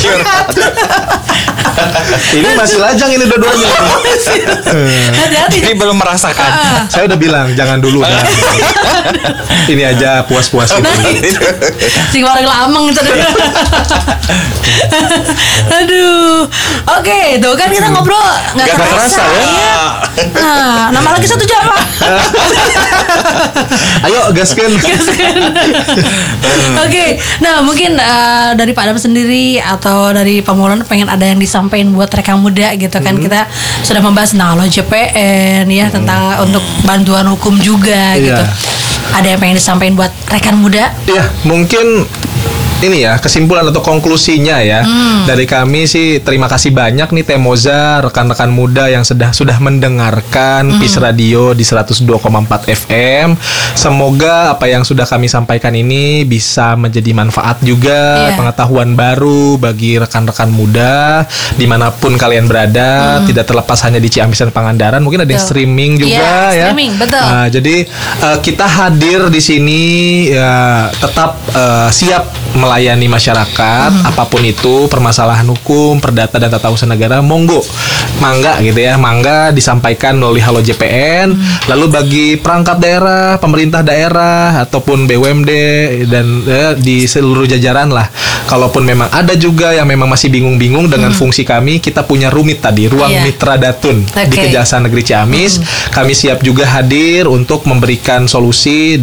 ini masih lajang ini dua-duanya. Hati-hati. Jadi belum merasakan. Saya udah bilang jangan dulu dah. Ini aja puas-puas gitu. Sing warung lameng itu. Aduh. Oke, tuh kan kita ngobrol nggak Nggak kerasa, kerasa, ya. ya. Nah, nambah lagi satu jam Pak. Ayo gaskan. Oke, nah mungkin eh, dari Pak Adam sendiri atau dari Pak Maulana pengen ada yang disampaikan buat mereka muda gitu kan. Hmm. Kita sudah membahas tentang Halo J P N ya, tentang untuk bantuan hukum juga Iya. gitu. Ada yang pengen disampaikan buat rekan muda? Ya, mungkin ini ya kesimpulan atau konklusinya ya dari kami sih, terima kasih banyak nih Temoza, rekan-rekan muda yang sudah sudah mendengarkan Peace Radio di seratus dua koma empat F M. Semoga apa yang sudah kami sampaikan ini bisa menjadi manfaat juga, Iya. pengetahuan baru bagi rekan-rekan muda dimanapun kalian berada, tidak terlepas hanya di Ciamis dan Pangandaran, mungkin ada yang Betul. streaming juga Iya, ya. streaming, betul. Nah, jadi eh, kita hadir di sini ya tetap eh, siap melayani masyarakat, apapun itu permasalahan hukum, perdata dan tata usaha negara, monggo, mangga gitu ya, mangga disampaikan melalui Halo J P N. Lalu bagi perangkat daerah, pemerintah daerah ataupun B U M D dan eh, di seluruh jajaran lah, kalaupun memang ada juga yang memang masih bingung-bingung dengan fungsi kami, kita punya rumit tadi, ruang Iya. mitra datun di Oke. Kejaksaan Negeri Ciamis. Kami siap juga hadir untuk memberikan solusi